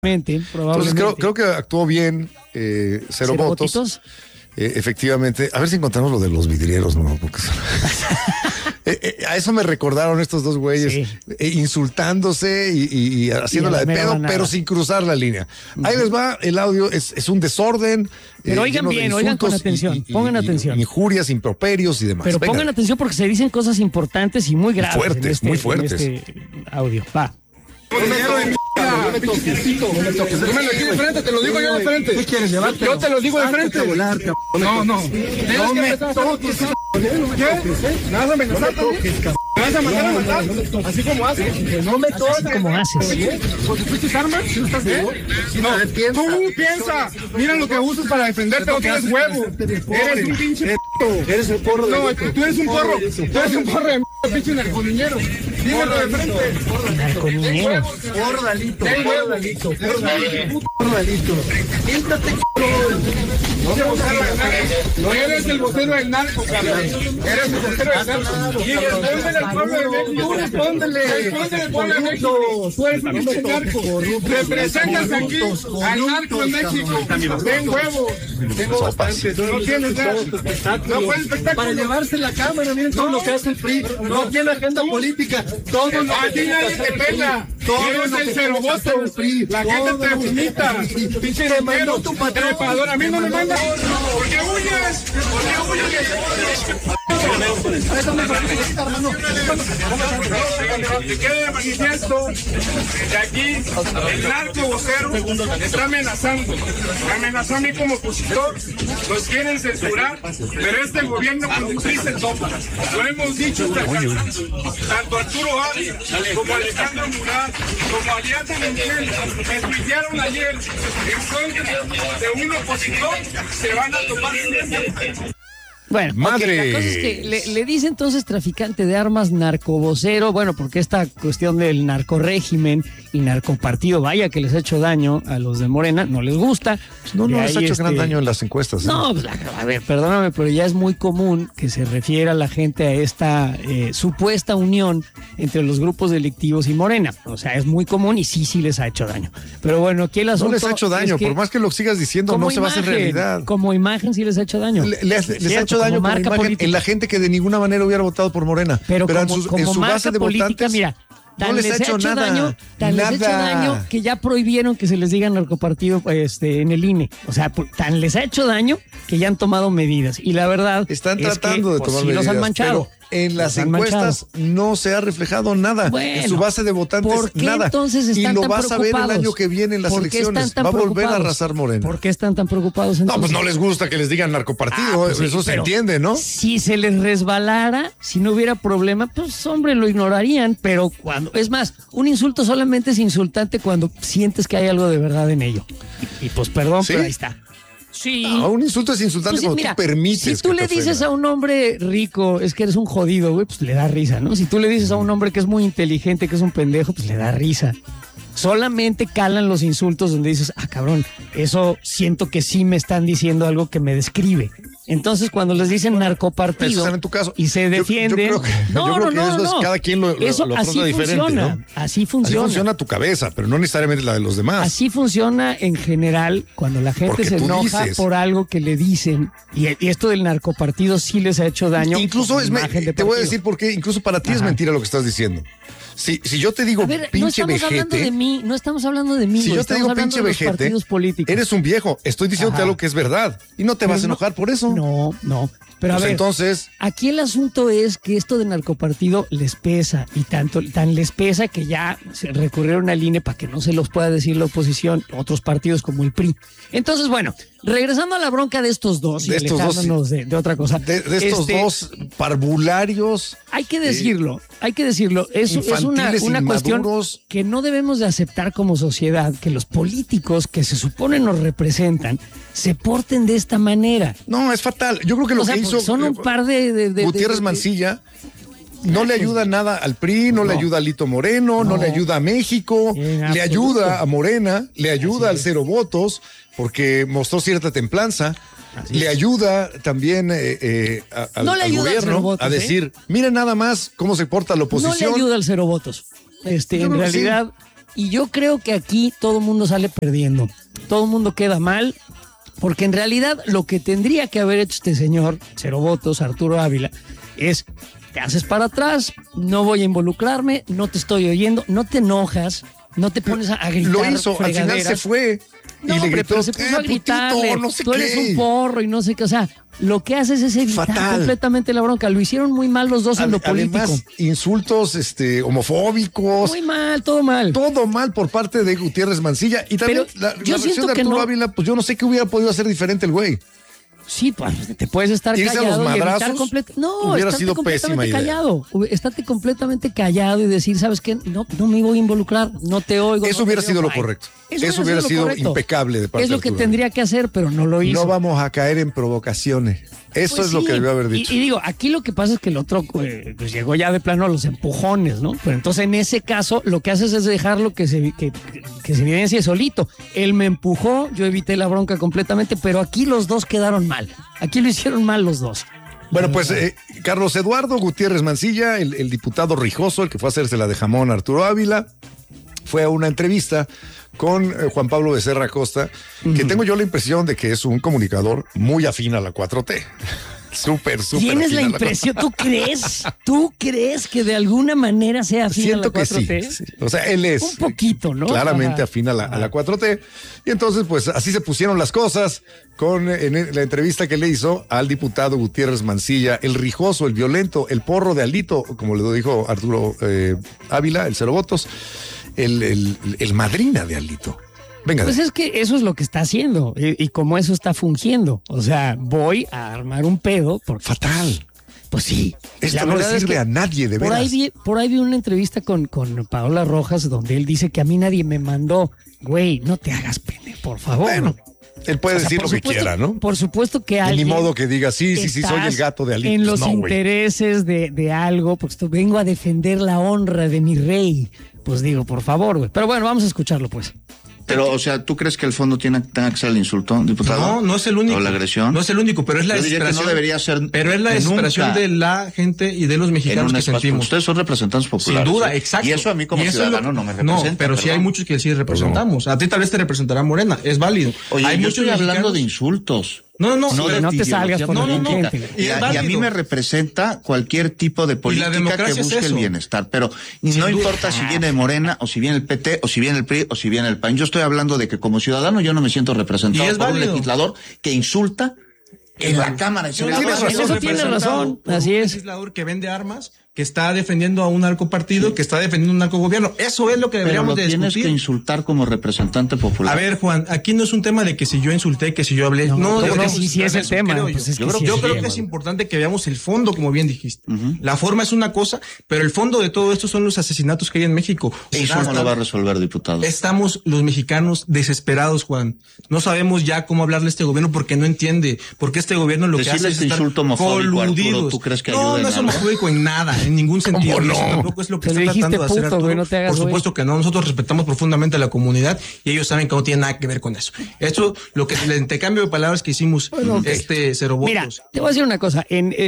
Probablemente. Entonces creo que actuó bien, cero votos. Efectivamente. A ver si encontramos lo de los vidrieros, ¿no? Porque a eso me recordaron estos dos güeyes, insultándose y haciéndola de pedo, pero sin cruzar la línea. Ahí les va el audio, es un desorden. Pero oigan bien, oigan con atención, pongan atención. Injurias, improperios y demás. Pero pongan atención porque se dicen cosas importantes y muy graves. Fuertes, muy fuertes. En este audio, va. No me toques. Dímelo aquí de frente, te lo digo yo de frente. ¿Qué quieres llevarte? Yo te lo digo de frente. No. No me toques. ¿Qué? ¿Me vas a amenazar? ¿Me vas a mandar a matar? Así como haces. No me toques. Así como haces. ¿Porque fuiste armas? ¿Estás vivo? No, tú piensa. Mira lo que usas para defenderte, no tienes huevo. Eres un pinche Eres el porro de... No, tú eres un porro. Tú eres un porro de pinche narconiñero. Dímelo de frente. Narconiñero. Porralito. Siéntate, no eres el vocero del narco, cabrón. Eres el vocero del narco. Y respóndele al pueblo de México. Respóndele al pueblo de México. Tú eres un pinche narco. Representas aquí al narco en México. Ten huevos. tengo bastante. No tienes nada. No fue espectáculo. Para llevarse la cámara, miren todo lo que hace el PRI. No tiene agenda política. Todo lo a ti nadie te pela. Eres el cero voto. La gente te vomita. Pinche rompero. Trepador. A mí no me manda. ¿Por qué huyes? Que quede de manifiesto que aquí el narco vocero está amenazando. Me amenazó a mí como opositor, los quieren censurar, pero este gobierno conduce el topa. Lo hemos dicho tanto Arturo Ávila como Alejandro Murat, como Alianza Mundial, que tuitearon ayer en contra de un opositor, se van a tomar siempre. Bueno, madre. Okay, la cosa es que le dice entonces traficante de armas, narcovocero, bueno, porque esta cuestión del narcorégimen y narcopartido, vaya que les ha hecho daño a los de Morena, no les gusta. No les ha hecho gran daño en las encuestas. No, pues, a ver, perdóname, pero ya es muy común que se refiera la gente a esta supuesta unión entre los grupos delictivos y Morena. O sea, es muy común y sí les ha hecho daño. Pero bueno, aquí el asunto no les ha hecho daño, por más que lo sigas diciendo, no se va a hacer realidad. Como imagen sí les ha hecho daño. Les ha hecho daño como imagen política. En la gente que de ninguna manera hubiera votado por Morena. Pero en su base de política, votantes, mira, no les ha hecho nada. Les ha hecho daño que ya prohibieron que se les diga narcopartido en el INE. O sea, tan les ha hecho daño que ya han tomado medidas. Y la verdad están tratando de tomar medidas. Los han manchado. En las encuestas no se ha reflejado nada. Bueno, en su base de votantes, ¿por qué nada. Entonces están y lo tan vas a ver el año que viene en las elecciones. Va a volver a arrasar Morena. ¿Por qué están tan preocupados entonces? No, pues no les gusta que les digan narcopartido. Pues eso se entiende, ¿no? Si se les resbalara, si no hubiera problema, pues hombre, lo ignorarían. Pero cuando, es más, un insulto solamente es insultante cuando sientes que hay algo de verdad en ello. Y pues perdón, ¿sí? Pero ahí está. Sí. No, un insulto es insultante cuando tú permites. Si tú le dices a un hombre rico, es que eres un jodido, güey, pues le da risa, ¿no? Si tú le dices a un hombre que es muy inteligente, que es un pendejo, pues le da risa. Solamente calan los insultos donde dices, cabrón, eso siento que sí me están diciendo algo que me describe. Entonces, cuando les dicen narcopartido en tu caso. Y se defienden... Yo creo que cada quien lo afronta diferente, ¿no? Así funciona. Así funciona tu cabeza, pero no necesariamente la de los demás. Así funciona en general cuando la gente se enoja por algo que le dicen. Y esto del narcopartido sí les ha hecho daño. Incluso te voy a decir por qué. Incluso para ti es mentira lo que estás diciendo. Si yo te digo pinche vejete... No estamos hablando de mí. Si yo te digo pinche vejete, eres un viejo. Estoy diciéndote algo que es verdad. Y no te vas a enojar por eso. No. Pero pues a ver, entonces... Aquí el asunto es que esto de narcopartido les pesa. Y tan les pesa que ya se recurrieron al INE para que no se los pueda decir la oposición, otros partidos como el PRI. Entonces, bueno, regresando a la bronca de estos dos y alejándonos de otra cosa. De estos dos parvularios. Hay que decirlo. Es una cuestión que no debemos de aceptar como sociedad, que los políticos que se supone nos representan se porten de esta manera. No, es fatal. Yo creo que lo que hizo son un par de Gutiérrez Mancilla no le ayuda nada al PRI, no le ayuda a Lito Moreno, no le ayuda a México, le ayuda a Morena, le ayuda al cero votos, porque mostró cierta templanza. Le ayuda también al gobierno a decir, miren nada más cómo se porta la oposición. No le ayuda al cero votos. En realidad, Y yo creo que aquí todo el mundo sale perdiendo. Todo el mundo queda mal. Porque en realidad lo que tendría que haber hecho este señor, Cero Votos, Arturo Ávila, es: te haces para atrás, no voy a involucrarme, no te estoy oyendo, no te enojas, no te pones a gritar. Lo hizo, al final se fue. No, y le gritó, pero se puso a gritarle, putito, no sé tú eres un porro y no sé qué. O sea, lo que haces es evitar completamente la bronca. Lo hicieron muy mal los dos en lo político. Además, insultos homofóbicos. Muy mal, todo mal. Todo mal por parte de Gutiérrez Mancilla. Y también la versión de Arturo Ávila, pues yo no sé qué hubiera podido hacer diferente el güey. Sí, pues te puedes estar irse callado a los madrazos, y evitar no, hubiera sido pésima idea. Callado. Estate completamente callado y decir, ¿sabes qué? No me voy a involucrar, no te oigo. Eso hubiera sido lo correcto. Eso hubiera sido impecable de parte de Es lo que Arturo. tendría que hacer, pero no lo hizo. No vamos a caer en provocaciones. Eso pues es lo que debió haber dicho. Y digo, aquí lo que pasa es que el otro pues llegó ya de plano a los empujones, ¿no? Pero entonces en ese caso lo que haces es dejarlo que se evidencie solito. Él me empujó, yo evité la bronca completamente, pero aquí los dos quedaron mal. Aquí lo hicieron mal los dos. Bueno, pues Carlos Eduardo Gutiérrez Mancilla, el diputado rijoso, el que fue a hacerse la de jamón a Arturo Ávila, fue a una entrevista con Juan Pablo Becerra Costa, que tengo yo la impresión de que es un comunicador muy afín a la 4T. Súper ¿Tienes la impresión? ¿Tú crees que de alguna manera sea afín a la 4T? Siento que sí. O sea, él es... Un poquito, ¿no? Claramente afín a la 4T. Y entonces, pues, así se pusieron las cosas en la entrevista que le hizo al diputado Gutiérrez Mancilla, el rijoso, el violento, el porro de Aldito, como le dijo Arturo Ávila, el Cero Votos, el madrina de Aldito. Venga. Pues es que eso es lo que está haciendo y como eso está fungiendo. O sea, voy a armar un pedo. Fatal. Pues sí. Esto no le sirve a nadie, de veras. Por ahí vi una entrevista con Paola Rojas donde él dice que a mí nadie me mandó. Güey, no te hagas pene, por favor. Bueno, él puede decir lo que quiera, ¿no? Por supuesto que alguien... Ni modo que diga, sí, soy el gato de Alito. En los intereses de algo, pues vengo a defender la honra de mi rey. Pues digo, por favor, güey. Pero bueno, vamos a escucharlo, pues. Pero, o sea, ¿tú crees que el fondo tenga que ser el insulto, diputado? No es el único. ¿O la agresión? No es el único, pero es la desesperación. No debería ser. Pero es la desesperación de la gente y de los mexicanos que sentimos. Ustedes son representantes populares. Sin duda, exacto. Y eso a mí como ciudadano no me representa. No, pero sí hay muchos que sí representamos. A ti tal vez te representará Morena, es válido. Oye, yo estoy hablando de insultos. No te salgas por y a mí me representa cualquier tipo de política que busque el bienestar, pero no importa si viene Morena o si viene el PT o si viene el PRI o si viene el PAN. Yo estoy hablando de que como ciudadano yo no me siento representado por un legislador que insulta en la Cámara. Eso tiene razón. Así es. Un legislador que vende armas, que está defendiendo a un narcopartido, que está defendiendo un narcogobierno. Eso es lo que deberíamos de discutir. Tienes que insultar como representante popular. A ver, Juan, aquí no es un tema de que si yo insulté, que si yo hablé. Sí es el tema. Yo creo que es importante que veamos el fondo, como bien dijiste. La forma es una cosa, pero el fondo de todo esto son los asesinatos que hay en México. Eso no lo va a resolver, diputado. Estamos los mexicanos desesperados, Juan. No sabemos ya cómo hablarle a este gobierno porque no entiende. Porque este gobierno lo que hace es estar coludidos. ¿Tú crees que ayuda no es homofóbico en nada. En ningún sentido. No? Eso tampoco es lo que está tratando de hacer Arturo. No por supuesto que no. Nosotros respetamos profundamente a la comunidad y ellos saben que no tiene nada que ver con eso. Esto, el intercambio de palabras que hicimos, Cero Votos. Mira, te voy a decir una cosa.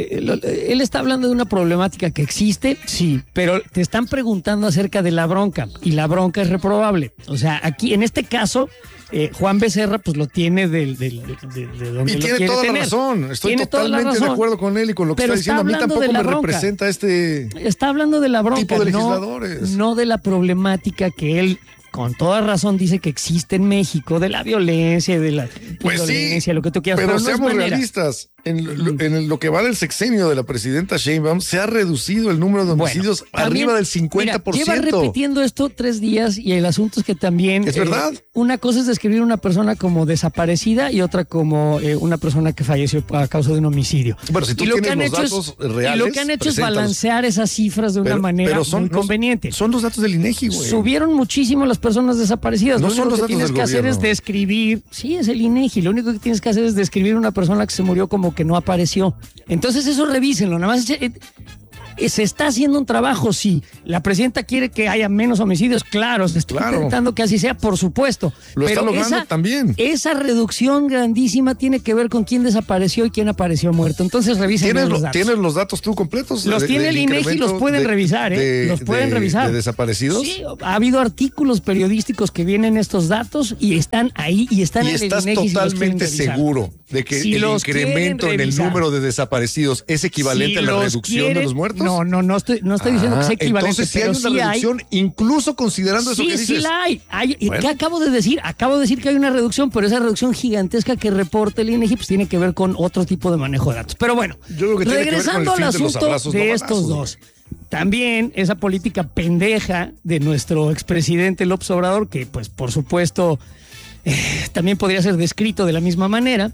Él está hablando de una problemática que existe, sí, pero te están preguntando acerca de la bronca y la bronca es reprobable. O sea, aquí, en este caso, Juan Becerra pues lo tiene de donde lo quiere tener. Y tiene toda la razón. Estoy totalmente de acuerdo con él y con lo que está diciendo. A mí tampoco me representa Está hablando de la bronca, tipo de legisladores. No de la problemática que él con toda razón dice que existe en México, de la violencia, de la violencia, lo que tú quieras. Pero seamos realistas. En lo que va del sexenio de la presidenta Sheinbaum, se ha reducido el número de homicidios arriba del 50%. Mira, lleva repitiendo esto 3 días y el asunto es que también... Es verdad. Una cosa es describir a una persona como desaparecida y otra como una persona que falleció a causa de un homicidio. Bueno, si tú tienes los datos reales... Y lo que han hecho es balancear esas cifras de una manera muy conveniente. Son los datos del INEGI, güey. Subieron muchísimo las personas desaparecidas. No son los datos del gobierno. Lo único que tienes que hacer es describir... Sí, es el INEGI. Lo único que tienes que hacer es describir una persona que se murió como que no apareció. Entonces eso revísenlo, nada más Se está haciendo un trabajo, sí. La presidenta quiere que haya menos homicidios, claro, se está intentando que así sea, por supuesto. Lo está logrando también. Esa reducción grandísima tiene que ver con quién desapareció y quién apareció muerto. Entonces revisen los datos. ¿Tienes los datos tú completos? Los tiene el INEGI y los pueden revisar, ¿eh? Los pueden revisar. ¿De desaparecidos? Sí, ha habido artículos periodísticos que vienen estos datos y están ahí y están en el INEGI. ¿Y estás totalmente seguro de que el incremento en el número de desaparecidos es equivalente a la reducción de los muertos? No estoy diciendo que sea equivalente. Entonces, si hay una reducción, incluso considerando eso que dices. Sí, la hay. Bueno. ¿Qué acabo de decir? Acabo de decir que hay una reducción, pero esa reducción gigantesca que reporta el INEGI pues tiene que ver con otro tipo de manejo de datos. Pero bueno, regresando al asunto de estos dos. También esa política pendeja de nuestro expresidente López Obrador, que pues por supuesto también podría ser descrito de la misma manera,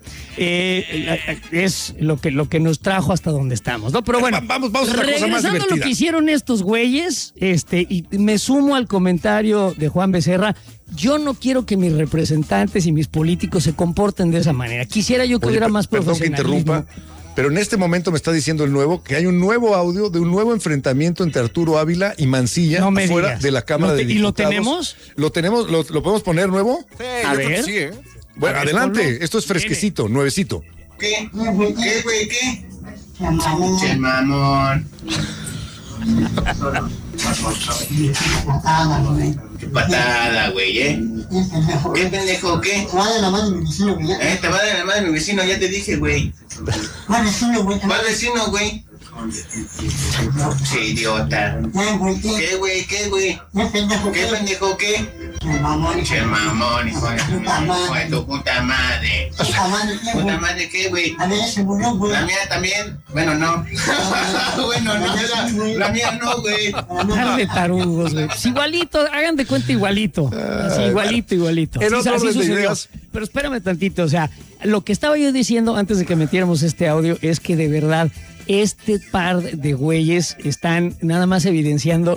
es lo que nos trajo hasta donde estamos, ¿no? Pero bueno, vamos a otra cosa más divertida. Regresando a lo que hicieron estos güeyes, y me sumo al comentario de Juan Becerra. Yo no quiero que mis representantes y mis políticos se comporten de esa manera. Quisiera yo que hubiera más profesionalismo. Perdón que interrumpa, pero en este momento me está diciendo el nuevo que hay un nuevo audio de un nuevo enfrentamiento entre Arturo Ávila y Mancilla afuera de la Cámara de Diputados. ¿Y lo tenemos? ¿Lo tenemos? ¿Lo podemos poner nuevo? Sí, yo creo que sí, ¿eh? Bueno, adelante. Ponlo. Esto es fresquecito, nuevecito. ¿Qué, güey? ¿Qué? Che, mamón. Qué patada, güey, ¿eh? ¿Qué pendejo, qué? Te va a dar la mano mi vecino, güey. Te va a dar la mano mi vecino, ya te dije, güey. ¿Cuál vecino, güey? ¿Cuál vecino, güey? Sí, idiota. ¿Qué, güey? ¿Qué, güey? ¿Qué pendejo, qué? Che, mamón, hijo de tu puta madre. ¿Puta madre qué, güey? A ver, se murió, güey. ¿La mía también? Bueno, no. Bueno, no, la mía no, güey. Par de tarugos, güey. Pues igualito, hagan de cuenta igualito. Así, igualito. En otro orden de ideas. Pero espérame tantito, o sea, lo que estaba yo diciendo antes de que metiéramos este audio es que de verdad este par de güeyes están nada más evidenciando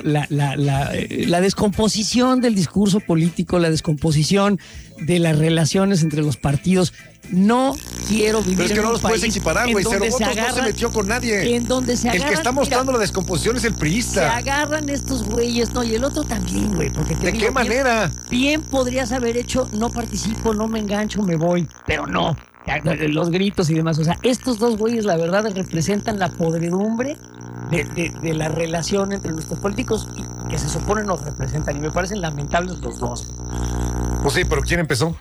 la descomposición del discurso político, la descomposición de las relaciones entre los partidos. No quiero vivir pero es que en no un los puedes país equiparar, güey. Cero Votos no se metió con nadie. En donde se agarran, el que está mostrando la descomposición es el priista. Se agarran estos güeyes, no, y el otro también, güey. Porque ¿de qué manera? Bien podrías haber hecho, no participo, no me engancho, me voy, pero no. Los gritos y demás, o sea, estos dos güeyes la verdad representan la podredumbre de la relación entre nuestros políticos y que se supone nos representan y me parecen lamentables los dos. Pues sí, pero ¿quién empezó?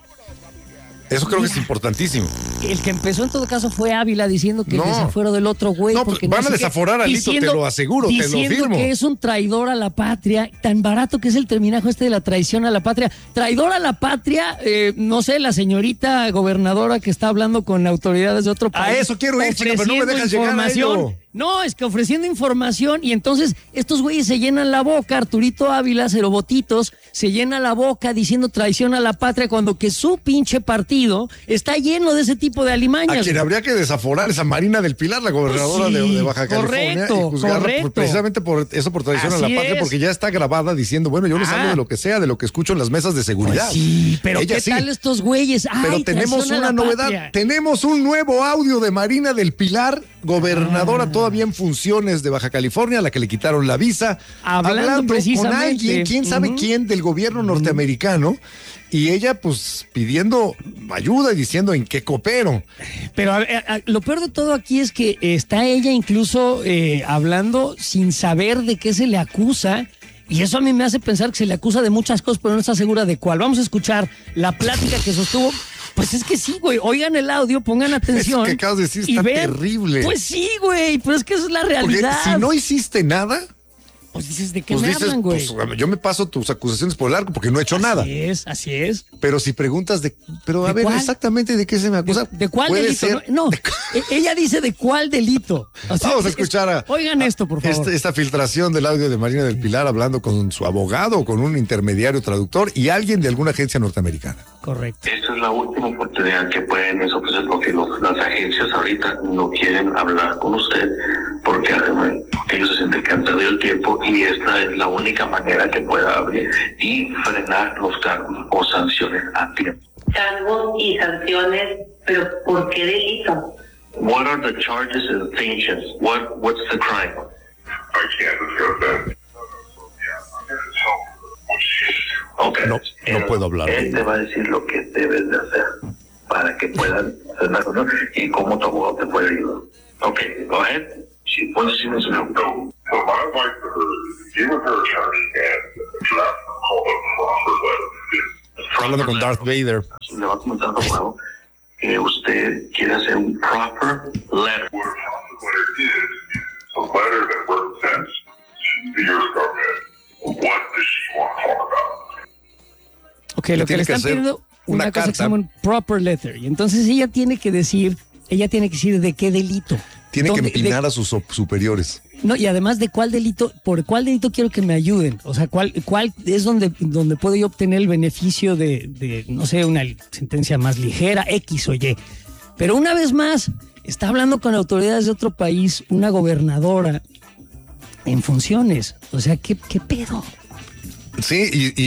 Eso creo que es importantísimo. El que empezó en todo caso fue Ávila diciendo que el desafuero del otro güey. No, porque van a desaforar a Lito, te lo aseguro, te lo firmo. Diciendo que es un traidor a la patria, tan barato que es el terminajo este de la traición a la patria. Traidor a la patria, no sé, la señorita gobernadora que está hablando con autoridades de otro país. A eso quiero ir, chica, pero no me dejas llegar a ello. No, es que ofreciendo información y entonces estos güeyes se llenan la boca, Arturito Ávila, Cerobotitos, se llena la boca diciendo traición a la patria cuando que su pinche partido está lleno de ese tipo de alimañas. A quien habría que desaforar es a Marina del Pilar, la gobernadora de Baja California, y juzgarla precisamente por eso, por traición así a la patria, porque ya está grabada diciendo, bueno, yo les hablo de lo que sea, de lo que escucho en las mesas de seguridad. Pues sí, pero ella ¿qué tal estos güeyes? Pero tenemos una novedad, tenemos un nuevo audio de Marina del Pilar, gobernadora todavía en funciones de Baja California, a la que le quitaron la visa, hablando precisamente con alguien, quién sabe quién del gobierno norteamericano, y ella pues pidiendo ayuda y diciendo en qué coopero. Pero lo peor de todo aquí es que está ella incluso hablando sin saber de qué se le acusa. Y eso a mí me hace pensar que se le acusa de muchas cosas, pero no está segura de cuál. Vamos a escuchar la plática que sostuvo. Pues es que sí, güey. Oigan el audio, pongan atención. Eso que acabas de decir está terrible. Pues sí, güey, pero es que esa es la realidad. Porque si no hiciste nada, pues dices, ¿de qué me hablan, güey? Pues, yo me paso tus acusaciones por el arco porque no he hecho nada. Así es. Pero si preguntas pero a ver, ¿cuál? Exactamente de qué se me acusa. ¿De cuál delito? No, ella dice de cuál delito. O sea, vamos a escuchar oigan esto, por favor. Esta filtración del audio de Marina del Pilar hablando con su abogado o con un intermediario traductor y alguien de alguna agencia norteamericana. Correcto. Esta es la última oportunidad que pueden ofrecer porque las agencias ahorita no quieren hablar con usted porque ellos se sienten que han perdido el tiempo y esta es la única manera que pueda abrir y frenar los cargos o sanciones a tiempo. Cargos y sanciones, pero ¿por qué delito? What are the charges and sanctions? What's the crime? Okay. No puedo hablar. Él te va a decir lo que debes de hacer para que puedan hacer la cosa y cómo tu abogado te puede ayudar. Ok, go ahead. Si puedes decirme su nombre. Hablando con Darth Vader. Le va a comentar al abogado que usted quiere hacer un proper letter. A letter that represents the U.S. government. What does she want to talk about? Ok, lo que le están pidiendo una cosa que se llama un proper letter. Y entonces ella tiene que decir de qué delito. Tiene que empinar a sus superiores. No, y además de por cuál delito quiero que me ayuden. O sea, cuál es donde puedo yo obtener el beneficio de, no sé, una sentencia más ligera, X o Y. Pero una vez más, está hablando con autoridades de otro país, una gobernadora en funciones. O sea, ¿qué pedo? Sí,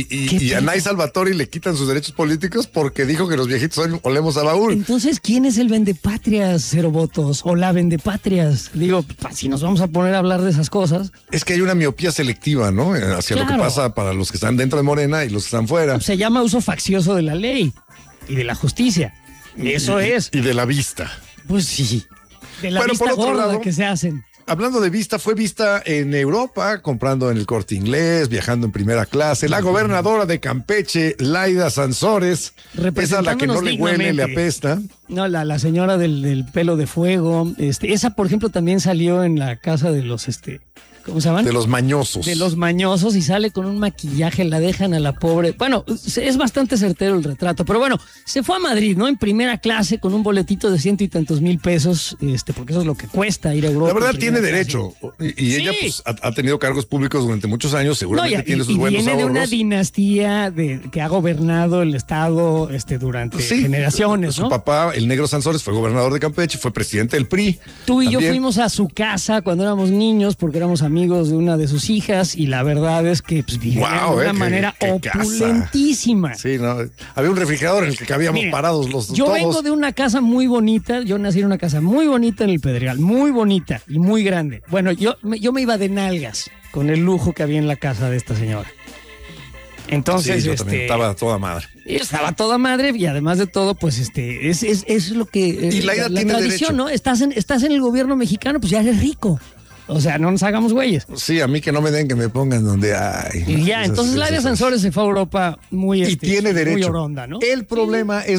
y a Nay Salvatori le quitan sus derechos políticos porque dijo que los viejitos olemos a baúl. Entonces, ¿quién es el vendepatrias, Cero Votos? O la vendepatrias. Digo, si nos vamos a poner a hablar de esas cosas. Es que hay una miopía selectiva, ¿no? Hacia lo que pasa para los que están dentro de Morena y los que están fuera. Se llama uso faccioso de la ley y de la justicia. Eso es. Y de la vista. Pues sí. De la vista gorda que se hacen. Hablando de vista, fue vista en Europa, comprando en el Corte Inglés, viajando en primera clase. La gobernadora de Campeche, Laida Sansores, esa a la que no le huele, le apesta. No, la señora del pelo de fuego. Esa, por ejemplo, también salió en la casa de los ¿cómo se llaman? De los mañosos. De los mañosos, y sale con un maquillaje, la dejan a la pobre. Bueno, es bastante certero el retrato, pero bueno, se fue a Madrid, ¿no? En primera clase, con un boletito de 100 y tantos mil pesos, porque eso es lo que cuesta ir a Europa. La verdad tiene derecho, y ella pues ha tenido cargos públicos durante muchos años, seguramente tiene sus buenos ahorros. Viene de una dinastía que ha gobernado el estado durante generaciones, ¿no? Su papá, el Negro Sansores, fue gobernador de Campeche, fue presidente del PRI. Tú y yo fuimos a su casa cuando éramos niños, porque éramos amigos de una de sus hijas, y la verdad es que vivían de una manera opulentísima. Casa. Sí, no, había un refrigerador en el que cabíamos parados todos. Yo vengo de una casa muy bonita, yo nací en una casa muy bonita en el Pedregal, muy bonita y muy grande. Bueno, yo me iba de nalgas con el lujo que había en la casa de esta señora. Entonces, sí, yo también estaba toda madre. Estaba toda madre, y además de todo, pues es lo que y la tradición, derecho, ¿no? Estás en el gobierno mexicano, pues ya eres rico. O sea, no nos hagamos güeyes. Sí, a mí que no me den, que me pongan donde hay. Y ya, entonces Laida Sansores se fue a Europa y tiene derecho. Muy oronda, ¿no? El problema es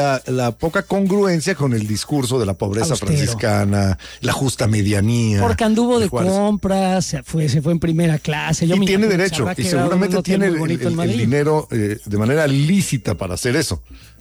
la poca congruencia con el discurso de la pobreza franciscana, la justa medianía. Porque anduvo de compras, se fue en primera clase. Y tiene derecho, y seguramente tiene el dinero de manera lícita para hacer eso.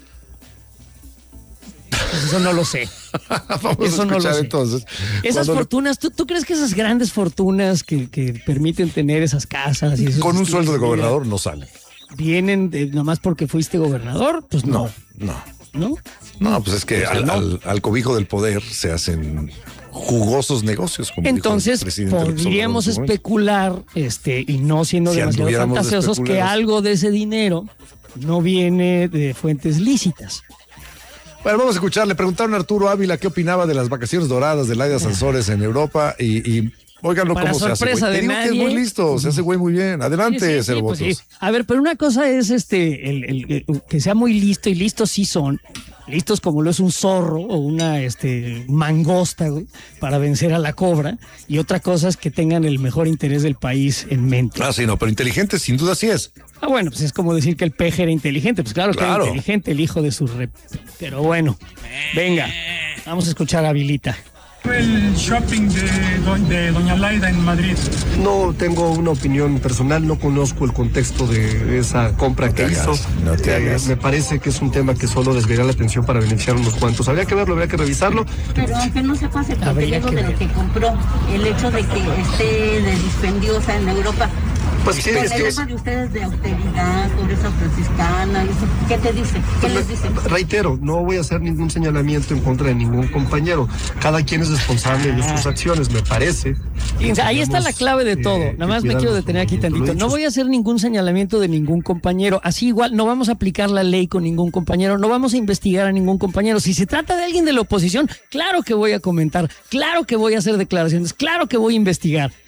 Pues eso no lo sé. Eso no lo sé. Entonces, esas fortunas, ¿tú crees que esas grandes fortunas que permiten tener esas casas y con un sueldo de gobernador no salen? ¿Vienen nomás porque fuiste gobernador? Pues no. No, pues es que al cobijo del poder se hacen jugosos negocios. Como entonces podríamos especular, y no siendo demasiado fantasiosos, que algo de ese dinero no viene de fuentes lícitas. Bueno, vamos a escuchar. Le preguntaron a Arturo Ávila qué opinaba de las vacaciones doradas de Laida Sansores en Europa y óiganlo cómo se hace, güey. Te digo que es muy listo, se hace güey muy bien. Adelante, Cero Votos. Pues sí. A ver, pero una cosa es el que sea muy listo, y listos sí son. Listos como lo es un zorro o una mangosta, güey, para vencer a la cobra. Y otra cosa es que tengan el mejor interés del país en mente. Ah, sí, no, pero inteligente sin duda sí es. Ah, bueno, pues es como decir que el peje era inteligente. Pues claro que era inteligente el hijo de su Pero bueno, venga, vamos a escuchar a Vilita. El shopping de doña Laida en Madrid. No tengo una opinión personal, no conozco el contexto de esa compra que hizo. No te hagas. Me parece que es un tema que solo desviará la atención para beneficiar unos cuantos. Habría que verlo, habría que revisarlo. Pero aunque no se pase por el hecho de lo que compró, el hecho de que esté de dispendiosa en Europa. Pues sí, es que de ustedes de austeridad, pobreza franciscana, ¿qué te dice? ¿Qué les dice? Reitero, no voy a hacer ningún señalamiento en contra de ningún compañero. Cada quien es responsable de sus acciones, me parece. Ahí está la clave de todo. Nada más me quiero detener aquí tantito. No voy a hacer ningún señalamiento de ningún compañero. Así igual, no vamos a aplicar la ley con ningún compañero, no vamos a investigar a ningún compañero. Si se trata de alguien de la oposición, claro que voy a comentar, claro que voy a hacer declaraciones, claro que voy a investigar.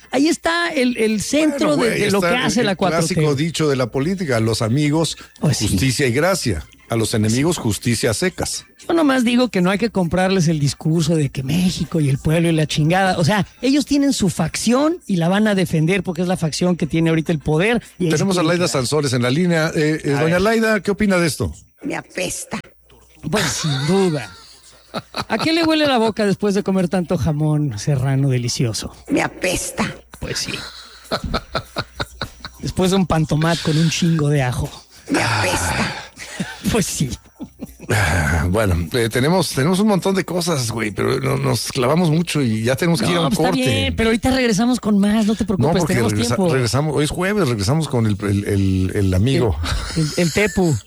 ahí está el centro de lo que hace la 4T. El clásico dicho de la política, a los amigos, justicia y gracia. A los enemigos, justicia a secas. Yo nomás digo que no hay que comprarles el discurso de que México y el pueblo y la chingada. O sea, ellos tienen su facción y la van a defender porque es la facción que tiene ahorita el poder. Y tenemos a Laida Sansores en la línea. Doña Laida, ¿qué opina de esto? Me apesta. Pues sin duda. ¿A qué le huele la boca después de comer tanto jamón serrano delicioso? Me apesta. Pues sí. Después de un pantomat con un chingo de ajo. Me apesta. Pues sí. Bueno, tenemos un montón de cosas, güey, pero nos clavamos mucho y ya tenemos que ir a un corte. Está bien, pero ahorita regresamos con más, no te preocupes, no, porque tenemos tiempo. Regresamos, hoy es jueves, regresamos con el amigo. El Tepu.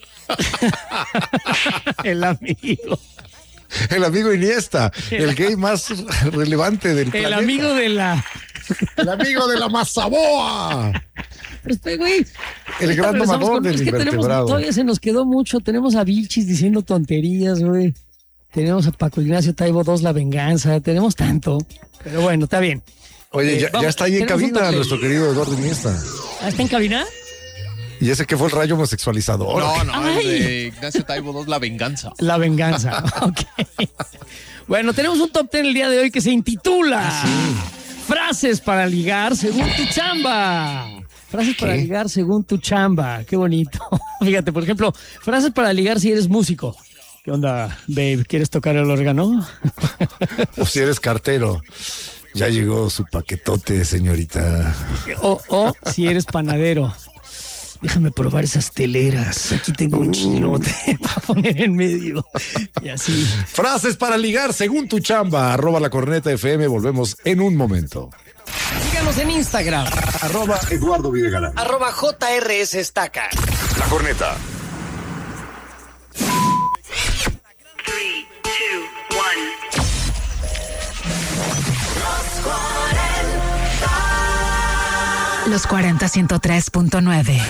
El amigo. El amigo Iniesta, el gay más relevante del planeta. El amigo de la... El amigo de la Mazaboa. Güey, el gran domador del invertebrado. Todavía se nos quedó mucho. Tenemos a Vilchis diciendo tonterías, güey. Tenemos a Paco Ignacio Taibo II, La Venganza. Tenemos tanto. Pero bueno, está bien. Oye, ya está ahí en cabina nuestro querido Eduardo Iniesta. ¿Está en cabina? ¿Y ese que fue el rayo homosexualizador? No, el de Ignacio Taibo II, La Venganza. La Venganza, ok. Bueno, tenemos un top 10 el día de hoy que se intitula Frases para ligar según tu chamba. Frases para ligar según tu chamba. Qué bonito. Fíjate, por ejemplo, frases para ligar si eres músico. ¿Qué onda, babe? ¿Quieres tocar el órgano? O si eres cartero. Ya llegó su paquetote, señorita. O si eres panadero. Déjame probar esas teleras. Aquí tengo un chilote para poner en medio. Y así. Frases para ligar según tu chamba. @lacorneta_FM. Volvemos en un momento. Síganos en Instagram. @Eduardo Videgaray. @JRS Estaca. La Corneta. 3, 2, 1. Los 40 103.9.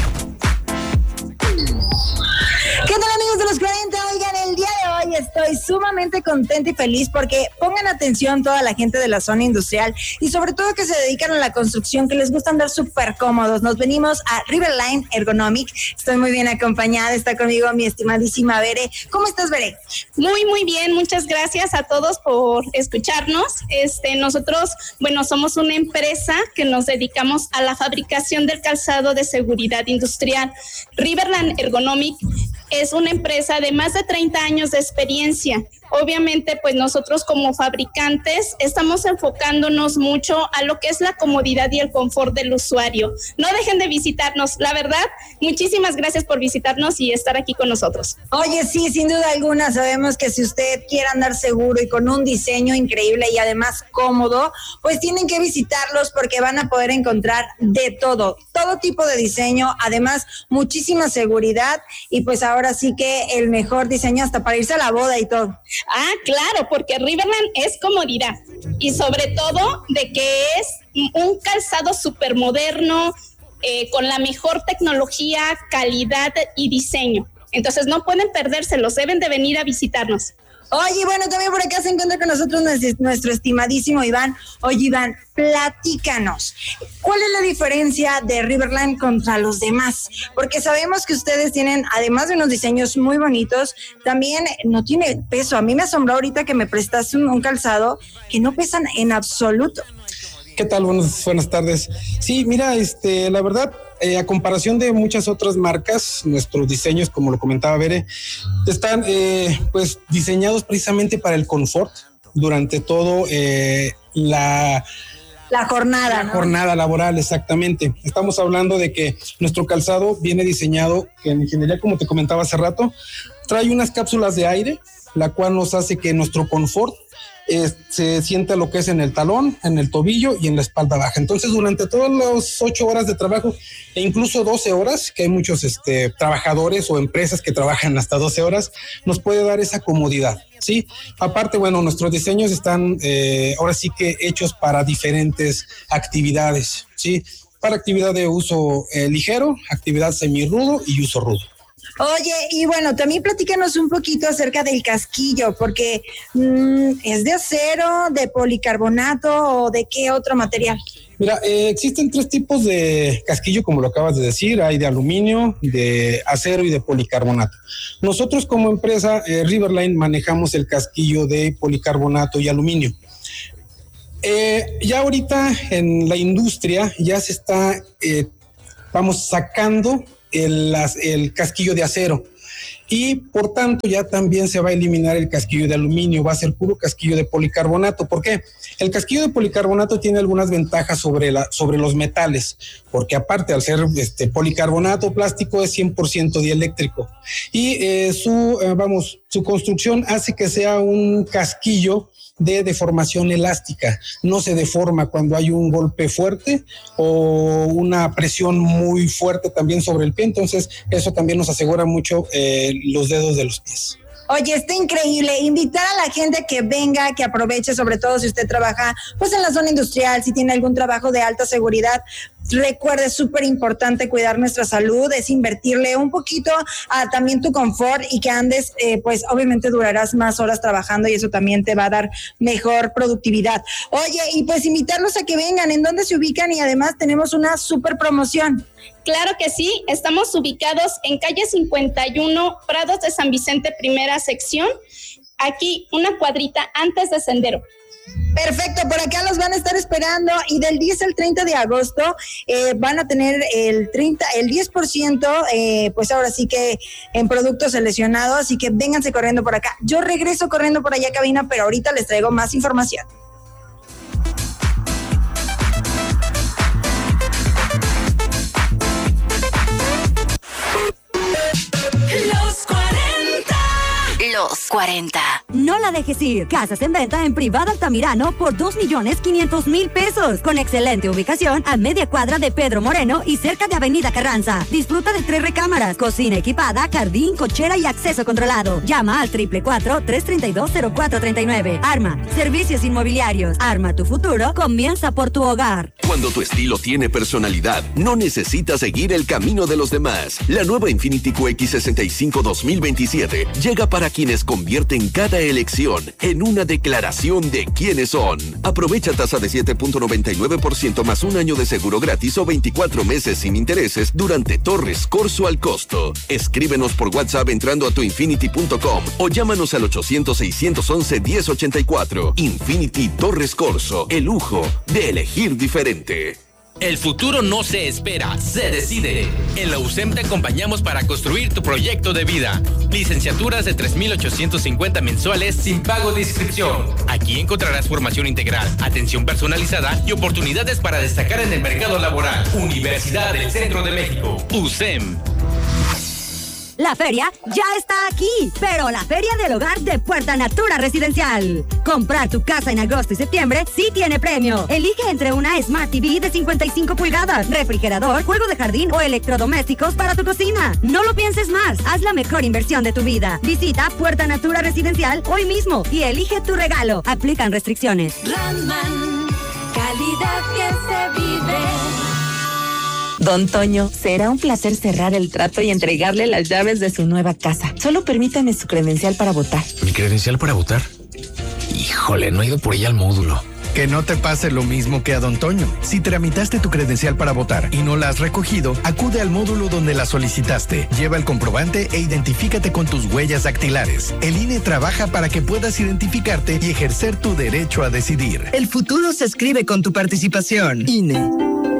¿Qué tal, amigos de los 40? Oigan, el día de hoy estoy sumamente contenta y feliz porque pongan atención toda la gente de la zona industrial y sobre todo que se dedican a la construcción, que les gusta andar súper cómodos. Nos venimos a Riverline Ergonomic. Estoy muy bien acompañada. Está conmigo mi estimadísima Bere. ¿Cómo estás, Bere? Muy, muy bien. Muchas gracias a todos por escucharnos. Nosotros, somos una empresa que nos dedicamos a la fabricación del calzado de seguridad industrial. Riverland Ergonomic es una empresa de más de 30 años de experiencia. Obviamente, pues nosotros como fabricantes estamos enfocándonos mucho a lo que es la comodidad y el confort del usuario. No dejen de visitarnos. La verdad, muchísimas gracias por visitarnos y estar aquí con nosotros. Oye, sí, sin duda alguna, sabemos que si usted quiere andar seguro y con un diseño increíble y además cómodo, pues tienen que visitarlos porque van a poder encontrar de todo tipo de diseño, además muchísima seguridad y pues ahora sí que el mejor diseño hasta para irse a la boda y todo. Ah, claro, porque Riverland es comodidad y sobre todo de que es un calzado súper moderno, con la mejor tecnología, calidad y diseño. Entonces no pueden perdérselos, deben de venir a visitarnos. Oye, bueno, también por acá se encuentra con nosotros nuestro estimadísimo Iván. Oye, Iván, platícanos. ¿Cuál es la diferencia de Riverland contra los demás? Porque sabemos que ustedes tienen, además de unos diseños muy bonitos, también no tiene peso. A mí me asombró ahorita que me prestaste un calzado que no pesan en absoluto. ¿Qué tal? Buenas tardes. Sí, mira, la verdad, a comparación de muchas otras marcas, nuestros diseños, como lo comentaba Bere, están pues diseñados precisamente para el confort durante todo la jornada, ¿no? Jornada laboral, exactamente. Estamos hablando de que nuestro calzado viene diseñado, que en ingeniería, como te comentaba hace rato, trae unas cápsulas de aire, la cual nos hace que nuestro confort se sienta lo que es en el talón, en el tobillo y en la espalda baja. Entonces, durante todas las 8 horas de trabajo e incluso 12 horas, que hay muchos trabajadores o empresas que trabajan hasta 12 horas, nos puede dar esa comodidad, ¿sí? Aparte, nuestros diseños están ahora sí que hechos para diferentes actividades, ¿sí? Para actividad de uso ligero, actividad semirrudo y uso rudo. Oye, y bueno, también platícanos un poquito acerca del casquillo, porque ¿es de acero, de policarbonato o de qué otro material? Mira, existen 3 tipos de casquillo, como lo acabas de decir. Hay de aluminio, de acero y de policarbonato. Nosotros como empresa Riverline manejamos el casquillo de policarbonato y aluminio. Ya ahorita en la industria ya se está, sacando el casquillo de acero. Y por tanto ya también se va a eliminar el casquillo de aluminio, va a ser puro casquillo de policarbonato. ¿Por qué? El casquillo de policarbonato tiene algunas ventajas sobre los metales, porque aparte al ser policarbonato plástico es 100% dieléctrico y su construcción hace que sea un casquillo de deformación elástica, no se deforma cuando hay un golpe fuerte o una presión muy fuerte también sobre el pie, entonces eso también nos asegura mucho los dedos de los pies. Oye, está increíble. Invitar a la gente a que venga, que aproveche, sobre todo si usted trabaja pues en la zona industrial, si tiene algún trabajo de alta seguridad. Recuerde, es súper importante cuidar nuestra salud, es invertirle un poquito a también tu confort y que andes, pues obviamente durarás más horas trabajando y eso también te va a dar mejor productividad. Oye, y pues invitarlos a que vengan, ¿en dónde se ubican? Y además tenemos una súper promoción. Claro que sí, estamos ubicados en calle 51, Prados de San Vicente, primera sección, aquí una cuadrita antes de Sendero. Perfecto, por acá los van a estar esperando y del 10 al 30 de agosto van a tener el 10%, pues ahora sí que en productos seleccionados, así que vénganse corriendo por acá. Yo regreso corriendo por allá, cabina, pero ahorita les traigo más información. Los 40. No la dejes ir. Casas en venta en Privada Altamirano por 2,500,000 pesos. Con excelente ubicación a media cuadra de Pedro Moreno y cerca de Avenida Carranza. Disfruta de 3 recámaras, cocina equipada, jardín, cochera y acceso controlado. Llama al 444-332-0439. Arma, servicios inmobiliarios. Arma tu futuro, comienza por tu hogar. Cuando tu estilo tiene personalidad, no necesitas seguir el camino de los demás. La nueva Infiniti QX65 2027 llega para quienes convierten cada elección en una declaración de quiénes son. Aprovecha tasa de 7.99% más un año de seguro gratis o 24 meses sin intereses durante Torres Corso al costo. Escríbenos por WhatsApp entrando a tuinfinity.com o llámanos al 800-611-1084. Infinity Torres Corso, el lujo de elegir diferente. El futuro no se espera, se decide. En la USEM te acompañamos para construir tu proyecto de vida. Licenciaturas de 3,850 mensuales sin pago de inscripción. Aquí encontrarás formación integral, atención personalizada y oportunidades para destacar en el mercado laboral. Universidad del Centro de México, USEM. La feria ya está aquí, pero la Feria del Hogar de Puerta Natura Residencial. Comprar tu casa en agosto y septiembre sí tiene premio. Elige entre una Smart TV de 55 pulgadas, refrigerador, juego de jardín o electrodomésticos para tu cocina. No lo pienses más, haz la mejor inversión de tu vida. Visita Puerta Natura Residencial hoy mismo y elige tu regalo. Aplican restricciones. Raman, calidad que se vive. Don Toño, será un placer cerrar el trato y entregarle las llaves de su nueva casa. Solo permítame su credencial para votar. ¿Mi credencial para votar? Híjole, no he ido por ella al módulo. Que no te pase lo mismo que a Don Toño. Si tramitaste tu credencial para votar y no la has recogido, acude al módulo donde la solicitaste. Lleva el comprobante e identifícate con tus huellas dactilares. El INE trabaja para que puedas identificarte y ejercer tu derecho a decidir. El futuro se escribe con tu participación. INE.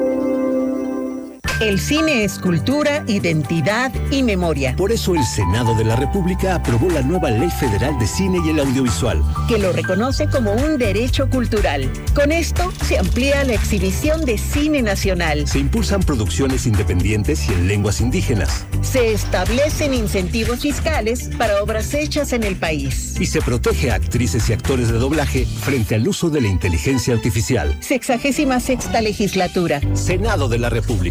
El cine es cultura, identidad y memoria. Por eso el Senado de la República aprobó la nueva Ley Federal de Cine y el Audiovisual, que lo reconoce como un derecho cultural. Con esto se amplía la exhibición de cine nacional. Se impulsan producciones independientes y en lenguas indígenas. Se establecen incentivos fiscales para obras hechas en el país. Y se protege a actrices y actores de doblaje frente al uso de la inteligencia artificial. 66ª legislatura. Senado de la República.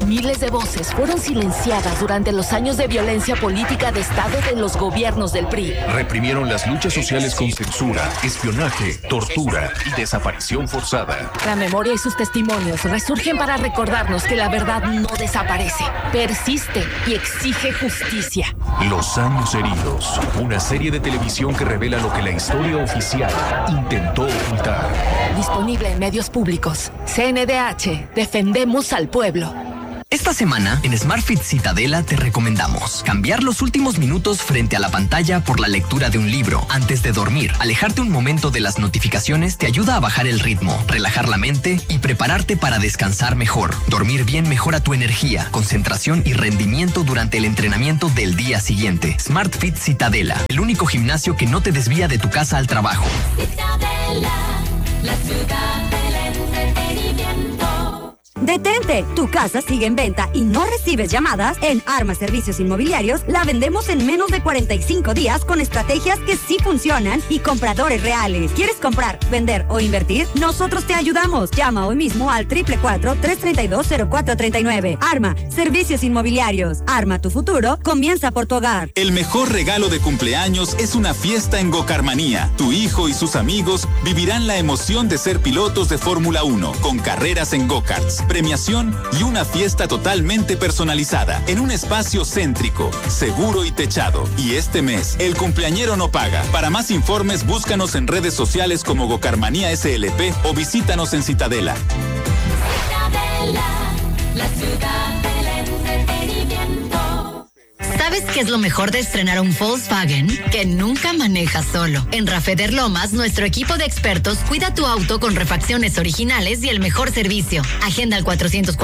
Miles de voces fueron silenciadas durante los años de violencia política de Estado de los gobiernos del PRI. Reprimieron las luchas sociales con censura, espionaje, tortura y desaparición forzada. La memoria y sus testimonios resurgen para recordarnos que la verdad no desaparece, persiste y exige justicia. Los años heridos, una serie de televisión que revela lo que la historia oficial intentó ocultar. Disponible en medios públicos. CNDH, defendemos al pueblo. Esta semana, en SmartFit Citadela te recomendamos cambiar los últimos minutos frente a la pantalla por la lectura de un libro antes de dormir. Alejarte un momento de las notificaciones te ayuda a bajar el ritmo, relajar la mente y prepararte para descansar mejor. Dormir bien mejora tu energía, concentración y rendimiento durante el entrenamiento del día siguiente. SmartFit Citadela, el único gimnasio que no te desvía de tu casa al trabajo. Citadela, la ciudad del entretenimiento. Detente, tu casa sigue en venta y no recibes llamadas. En Arma Servicios Inmobiliarios la vendemos en menos de 45 días con estrategias que sí funcionan y compradores reales. ¿Quieres comprar, vender o invertir? Nosotros te ayudamos. Llama hoy mismo al 444-332-0439. Arma Servicios Inmobiliarios. Arma tu futuro, comienza por tu hogar. El mejor regalo de cumpleaños es una fiesta en Gocarmanía. Tu hijo y sus amigos vivirán la emoción de ser pilotos de Fórmula 1 con carreras en go-karts, premiación y una fiesta totalmente personalizada en un espacio céntrico, seguro y techado. Y este mes, el cumpleañero no paga. Para más informes, búscanos en redes sociales como Gocarmanía SLP o visítanos en Citadela. Citadela, la ciudad del entretenimiento. ¿Sabes qué es lo mejor de estrenar un Volkswagen? Que nunca manejas solo. En Rafeder Lomas, nuestro equipo de expertos cuida tu auto con refacciones originales y el mejor servicio. Agenda al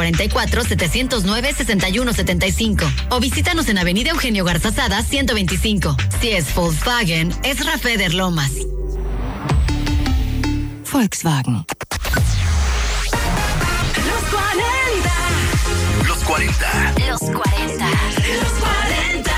444-709-6175 o visítanos en Avenida Eugenio Garzazada 125. Si es Volkswagen, es Rafeder Lomas. Volkswagen. Los 40. Los 40. Los 40. Los 40.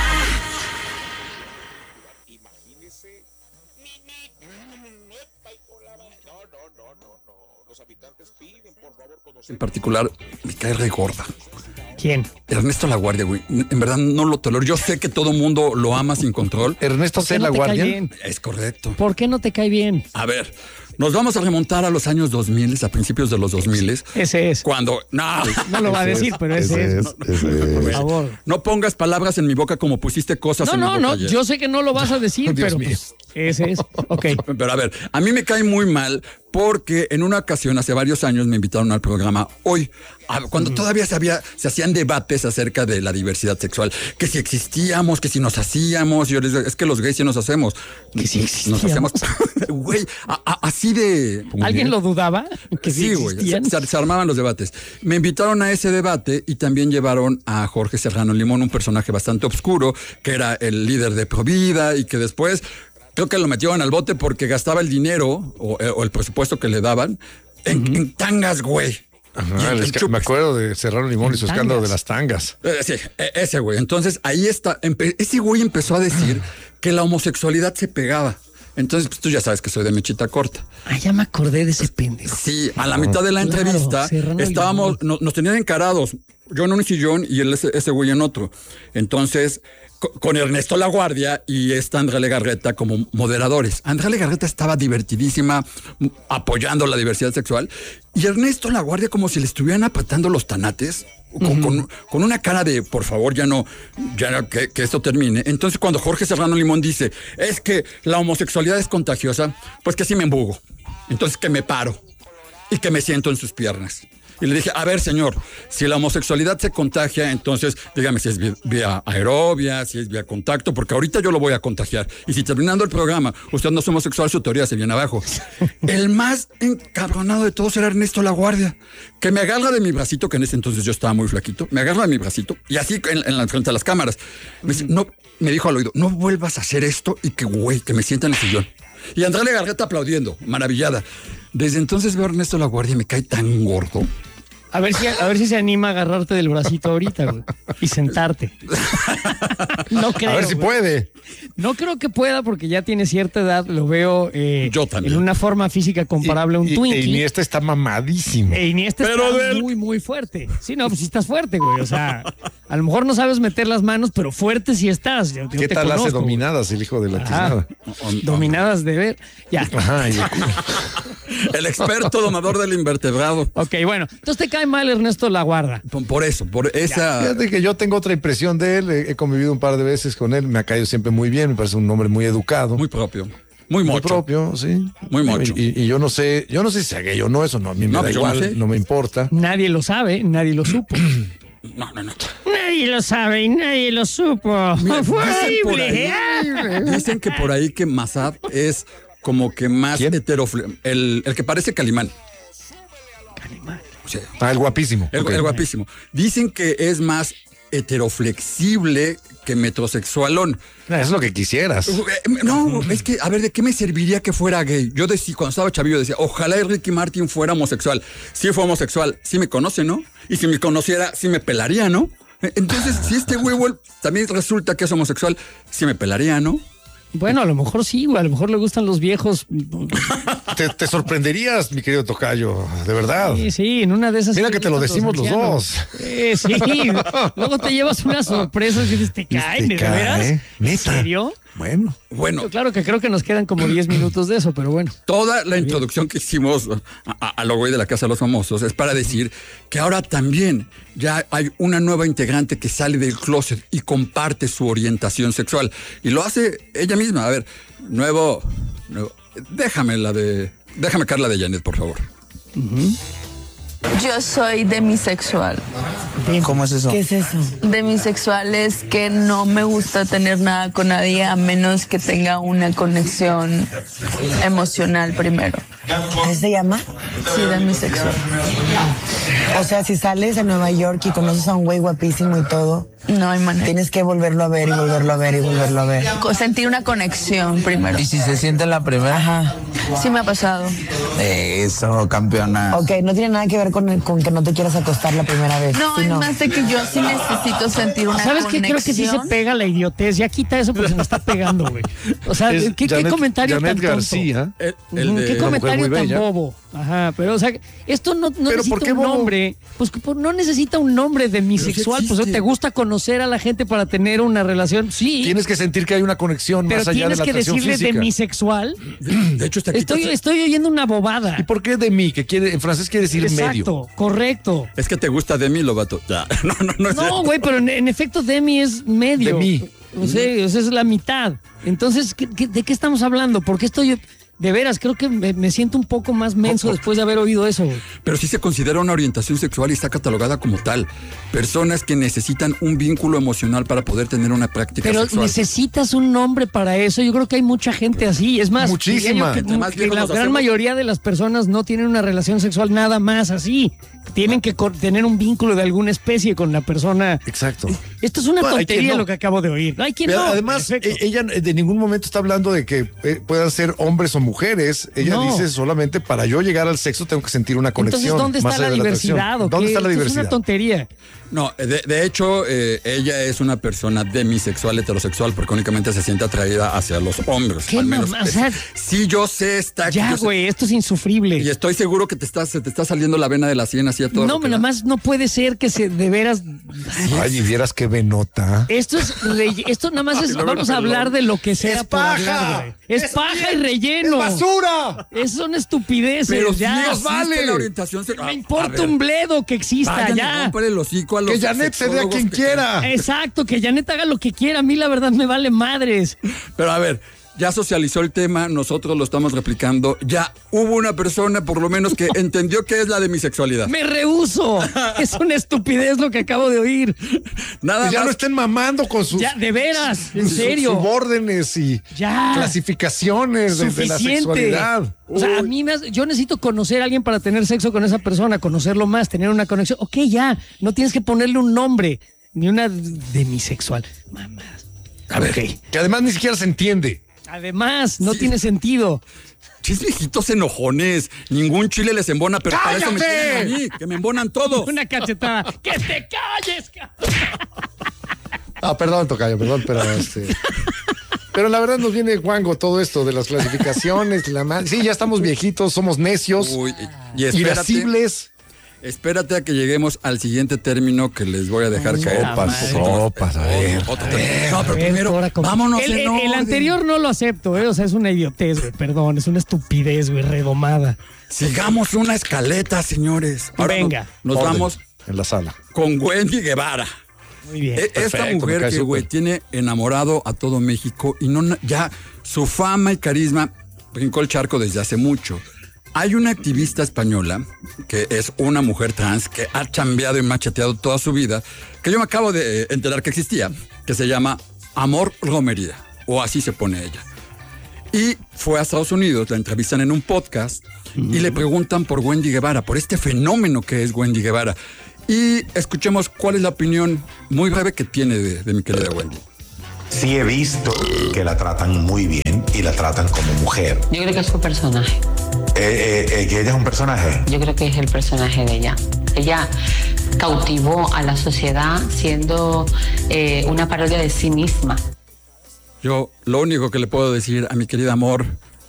En particular, me cae re gorda. ¿Quién? Ernesto Laguardia, güey. En verdad no lo tolero. Yo sé que todo mundo lo ama sin control. Ernesto C. Laguardia. Es correcto. ¿Por qué no te cae bien? A ver, nos vamos a remontar a los años 2000, a principios de los 2000. Ese es. Cuando... No lo va a decir, pero ese es. Por favor. No pongas palabras en mi boca como pusiste cosas en mi boca. No, ayer. yo sé que no lo vas a decir, pero pues, ese es. Ok. Pero a ver, a mí me cae muy mal porque en una ocasión, hace varios años, me invitaron al programa Hoy, cuando todavía se hacían debates acerca de la diversidad sexual, que si existíamos, que si nos hacíamos. Yo les digo, es que los gays sí nos hacemos. Que si existíamos. Nos hacemos. Güey, así de... ¿Alguien lo dudaba? Que sí, güey. Se armaban los debates. Me invitaron a ese debate y también llevaron a Jorge Serrano Limón, un personaje bastante oscuro, que era el líder de Provida y que después... Creo que lo metieron al bote porque gastaba el dinero o el presupuesto que le daban en tangas, güey. Ajá, me acuerdo de Serrano Limón y su escándalo de las tangas. Sí, ese güey. Entonces, ahí está. Ese güey empezó a decir que la homosexualidad se pegaba. Entonces, pues tú ya sabes que soy de mechita corta. Ah, ya me acordé de ese pendejo. Sí, a la mitad de la entrevista estábamos, nos tenían encarados. Yo en un sillón y ese güey en otro. Entonces... con Ernesto Laguardia y Andrea Legarreta como moderadores. Andrea Legarreta estaba divertidísima, apoyando la diversidad sexual, y Ernesto Laguardia como si le estuvieran apretando los tanates, con una cara de, por favor, ya no que esto termine. Entonces, cuando Jorge Serrano Limón dice, es que la homosexualidad es contagiosa, pues que sí me embugo. Entonces, que me paro y que me siento en sus piernas. Y le dije, a ver, señor, si la homosexualidad se contagia, entonces dígame si es vía aerobia, si es vía contacto, porque ahorita yo lo voy a contagiar. Y si terminando el programa usted no es homosexual, su teoría se viene abajo. El más encabronado de todos era Ernesto Laguardia, que me agarra de mi bracito, que en ese entonces yo estaba muy flaquito, me agarra de mi bracito, y así en la frente de las cámaras. Me dice, no, me dijo al oído, no vuelvas a hacer esto y que me sienta en el sillón. Y Andrea Legarreta aplaudiendo, maravillada. Desde entonces veo a Ernesto Laguardia y me cae tan gordo. A ver si se anima a agarrarte del bracito ahorita, güey. Y sentarte. No creo. A ver si puede. No creo que pueda porque ya tiene cierta edad. Lo veo yo también. En una forma física comparable a un Twinkie. E Iniesta está mamadísimo. Iniesta está muy, muy fuerte. Sí, no, pues sí estás fuerte, güey. O sea, a lo mejor no sabes meter las manos, pero fuerte sí estás. Yo ¿Qué tal hace dominadas el hijo de la tiznada? Dominadas de ver. Ya. Ajá, el experto domador del invertebrado. Ok, bueno. Entonces te cae mal Ernesto La Guarda. Por esa. Fíjate que yo tengo otra impresión de él. He convivido un par de veces con él. Me ha caído siempre muy bien. Me parece un hombre muy educado. Muy propio. Muy mocho. Muy propio, sí. Muy mocho. Y yo no sé si sea gay o no, eso no, a mí me da igual, no me importa. Nadie lo sabe, nadie lo supo. No. Nadie lo sabe y nadie lo supo. Mira, dicen que por ahí que Mazab es como que más heteroflexible. El que parece Calimán. Sí. El guapísimo. El guapísimo. Dicen que es más heteroflexible que metrosexualón. Es lo que quisieras. No, es que, a ver, ¿de qué me serviría que fuera gay? Yo decía, cuando estaba chavillo, decía, ojalá Ricky Martin fuera homosexual. Si fue homosexual, sí me conoce, ¿no? Y si me conociera, sí me pelaría, ¿no? Entonces, si este huevo también resulta que es homosexual, sí me pelaría, ¿no? Bueno, a lo mejor sí, güey. A lo mejor le gustan los viejos. Te sorprenderías, mi querido tocayo, de verdad. Sí, en una de esas. Mira que te lo decimos los dos. Sí, luego te llevas unas sorpresas y dices, te caen, ¿de veras? ¿Neta? ¿En serio? Bueno. Claro que creo que nos quedan como 10 minutos de eso, pero bueno. Toda la introducción que hicimos a lo güey de la Casa de los Famosos es para decir que ahora también ya hay una nueva integrante que sale del closet y comparte su orientación sexual. Y lo hace ella misma. A ver, nuevo. Déjame Carla de Janet, por favor. Yo soy demisexual. ¿Cómo es eso? ¿Qué es eso? Demisexual es que no me gusta tener nada con nadie a menos que tenga una conexión emocional primero. ¿Así se llama? Sí, demisexual. O sea, si sales a Nueva York y conoces a un güey guapísimo y todo, no hay manera. Tienes que volverlo a ver y volverlo a ver y volverlo a ver. Sentir una conexión primero. ¿Y si se siente la primera? Ajá. Sí me ha pasado. Eso, campeona. Ok, no tiene nada que ver con que no te quieras acostar la primera vez. No, es más de que yo sí necesito sentir una ¿Sabes conexión? qué? Creo que sí se pega la idiotez. Ya quita eso porque se me está pegando, güey. O sea, ¿qué comentario Janet tan tonto? García. ¿Qué comentario tan bobo? Ajá, pero o sea, esto no necesita un nombre. Pues no necesita un nombre demisexual. Pues te gusta conocer a la gente para tener una relación. Sí. Tienes que sentir que hay una conexión más allá de la atracción física. Pero tienes que decirle demisexual. De hecho, estoy oyendo una bobada. ¿Y por qué demi? Que en francés quiere decir medio. Exacto, correcto. Es que te gusta Demi Lovato. Ya. No, güey, pero en efecto Demi es medio. Demi. O sea, es la mitad. Entonces, ¿de qué estamos hablando? Porque estoy... De veras, creo que me siento un poco más menso después de haber oído eso. Pero sí se considera una orientación sexual y está catalogada como tal. Personas que necesitan un vínculo emocional para poder tener una práctica sexual. Pero necesitas un nombre para eso. Yo creo que hay mucha gente así. Es más, muchísima. Que la gran mayoría de las personas no tienen una relación sexual nada más así. Tienen que tener un vínculo de alguna especie con la persona. Exacto. Esto es una tontería lo que acabo de oír. Hay quien no. Además, ella de ningún momento está hablando de que puedan ser hombres o mujeres. Ella dice solamente para yo llegar al sexo tengo que sentir una conexión. Entonces, ¿dónde está la diversidad? ¿Dónde está la diversidad? Es una tontería. No, de hecho, ella es una persona demisexual, heterosexual, porque únicamente se siente atraída hacia los hombres. ¿Qué al menos. O sea, sí, yo sé, Ya, güey, esto es insufrible. Y estoy seguro que se te está saliendo la vena de la sien así a todo. No, nada más no puede ser que de veras. Ay, y vieras qué venota. Esto nada más es. Vamos a hablar de lo que sea. ¡Es paja! Hablar, es paja y relleno. ¡Es basura! Son estupideces. Pero ya nos vale la orientación sexual. Me importa un bledo que exista ya. El hocico a los que Janet se dé a quien quiera. Exacto, que Janet haga lo que quiera. A mí la verdad me vale madres. Pero a ver, ya socializó el tema, nosotros lo estamos replicando. Ya hubo una persona, por lo menos, que entendió qué es la demisexualidad. ¡Me rehúso! Es una estupidez lo que acabo de oír. Nada más. Ya no estén mamando con sus... Ya, de veras, en serio. Subórdenes y clasificaciones de la sexualidad. O sea, a mí yo necesito conocer a alguien para tener sexo con esa persona, conocerlo más, tener una conexión. Ok, ya, no tienes que ponerle un nombre, ni una demisexual. Mamás. A ver, que además ni siquiera se entiende. Además, no tiene sentido. Chis viejitos enojones. Ningún chile les embona, pero para eso me tienen a mí, que me embonan todos. Una cachetada. ¡Que te calles! Perdón, tocayo, perdón, pero Pero la verdad nos viene guango todo esto de las clasificaciones. Sí, ya estamos viejitos, somos necios, irascibles. Espérate a que lleguemos al siguiente término que les voy a dejar caer. Sopas, a ver. No, pero primero, vámonos. El anterior no lo acepto, o sea, es una idiotez, güey, perdón, es una estupidez, güey, redomada. Sigamos una escaleta, señores. Ahora venga. Nos vamos en la sala con Wendy Guevara. Muy bien. Esta mujer que, güey, tiene enamorado a todo México y no ya su fama y carisma brincó el charco desde hace mucho. Hay una activista española que es una mujer trans que ha chambeado y macheteado toda su vida, que yo me acabo de enterar que existía, que se llama Amor Romería, o así se pone ella. Y fue a Estados Unidos, la entrevistan en un podcast y le preguntan por Wendy Guevara, por este fenómeno que es Wendy Guevara. Y escuchemos cuál es la opinión muy breve que tiene de mi querida Wendy. Sí he visto que la tratan muy bien y la tratan como mujer. Yo creo que es su personaje. ¿Que ella es un personaje? Yo creo que es el personaje de ella. Ella cautivó a la sociedad siendo una parodia de sí misma. Yo lo único que le puedo decir a mi querida Amor,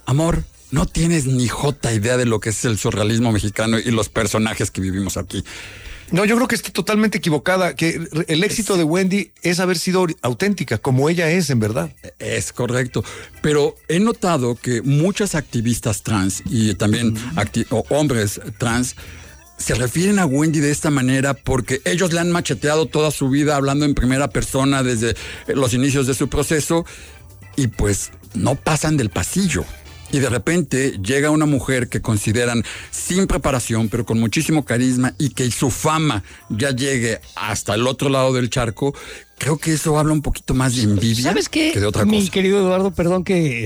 no tienes ni jota idea de lo que es el surrealismo mexicano y los personajes que vivimos aquí. No, yo creo que está totalmente equivocada, que el éxito de Wendy es haber sido auténtica, como ella es, en verdad. Es correcto, pero he notado que muchas activistas trans y también hombres trans se refieren a Wendy de esta manera porque ellos le han macheteado toda su vida hablando en primera persona desde los inicios de su proceso y pues no pasan del pasillo. Y de repente llega una mujer que consideran sin preparación, pero con muchísimo carisma y que su fama ya llegue hasta el otro lado del charco. Creo que eso habla un poquito más de envidia. ¿Sabes qué? Que de otra cosa. Mi querido Eduardo, perdón que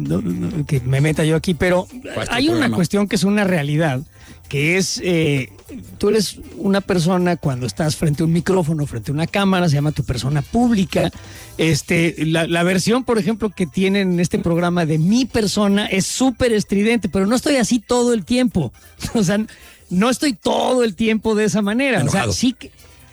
que me meta yo aquí, pero hay una cuestión que es una realidad, que es, tú eres una persona cuando estás frente a un micrófono, frente a una cámara, se llama tu persona pública. La versión, por ejemplo, que tienen en este programa de mi persona es súper estridente, pero no estoy así todo el tiempo. O sea, no estoy todo el tiempo de esa manera. Enojado. O sea, sí que...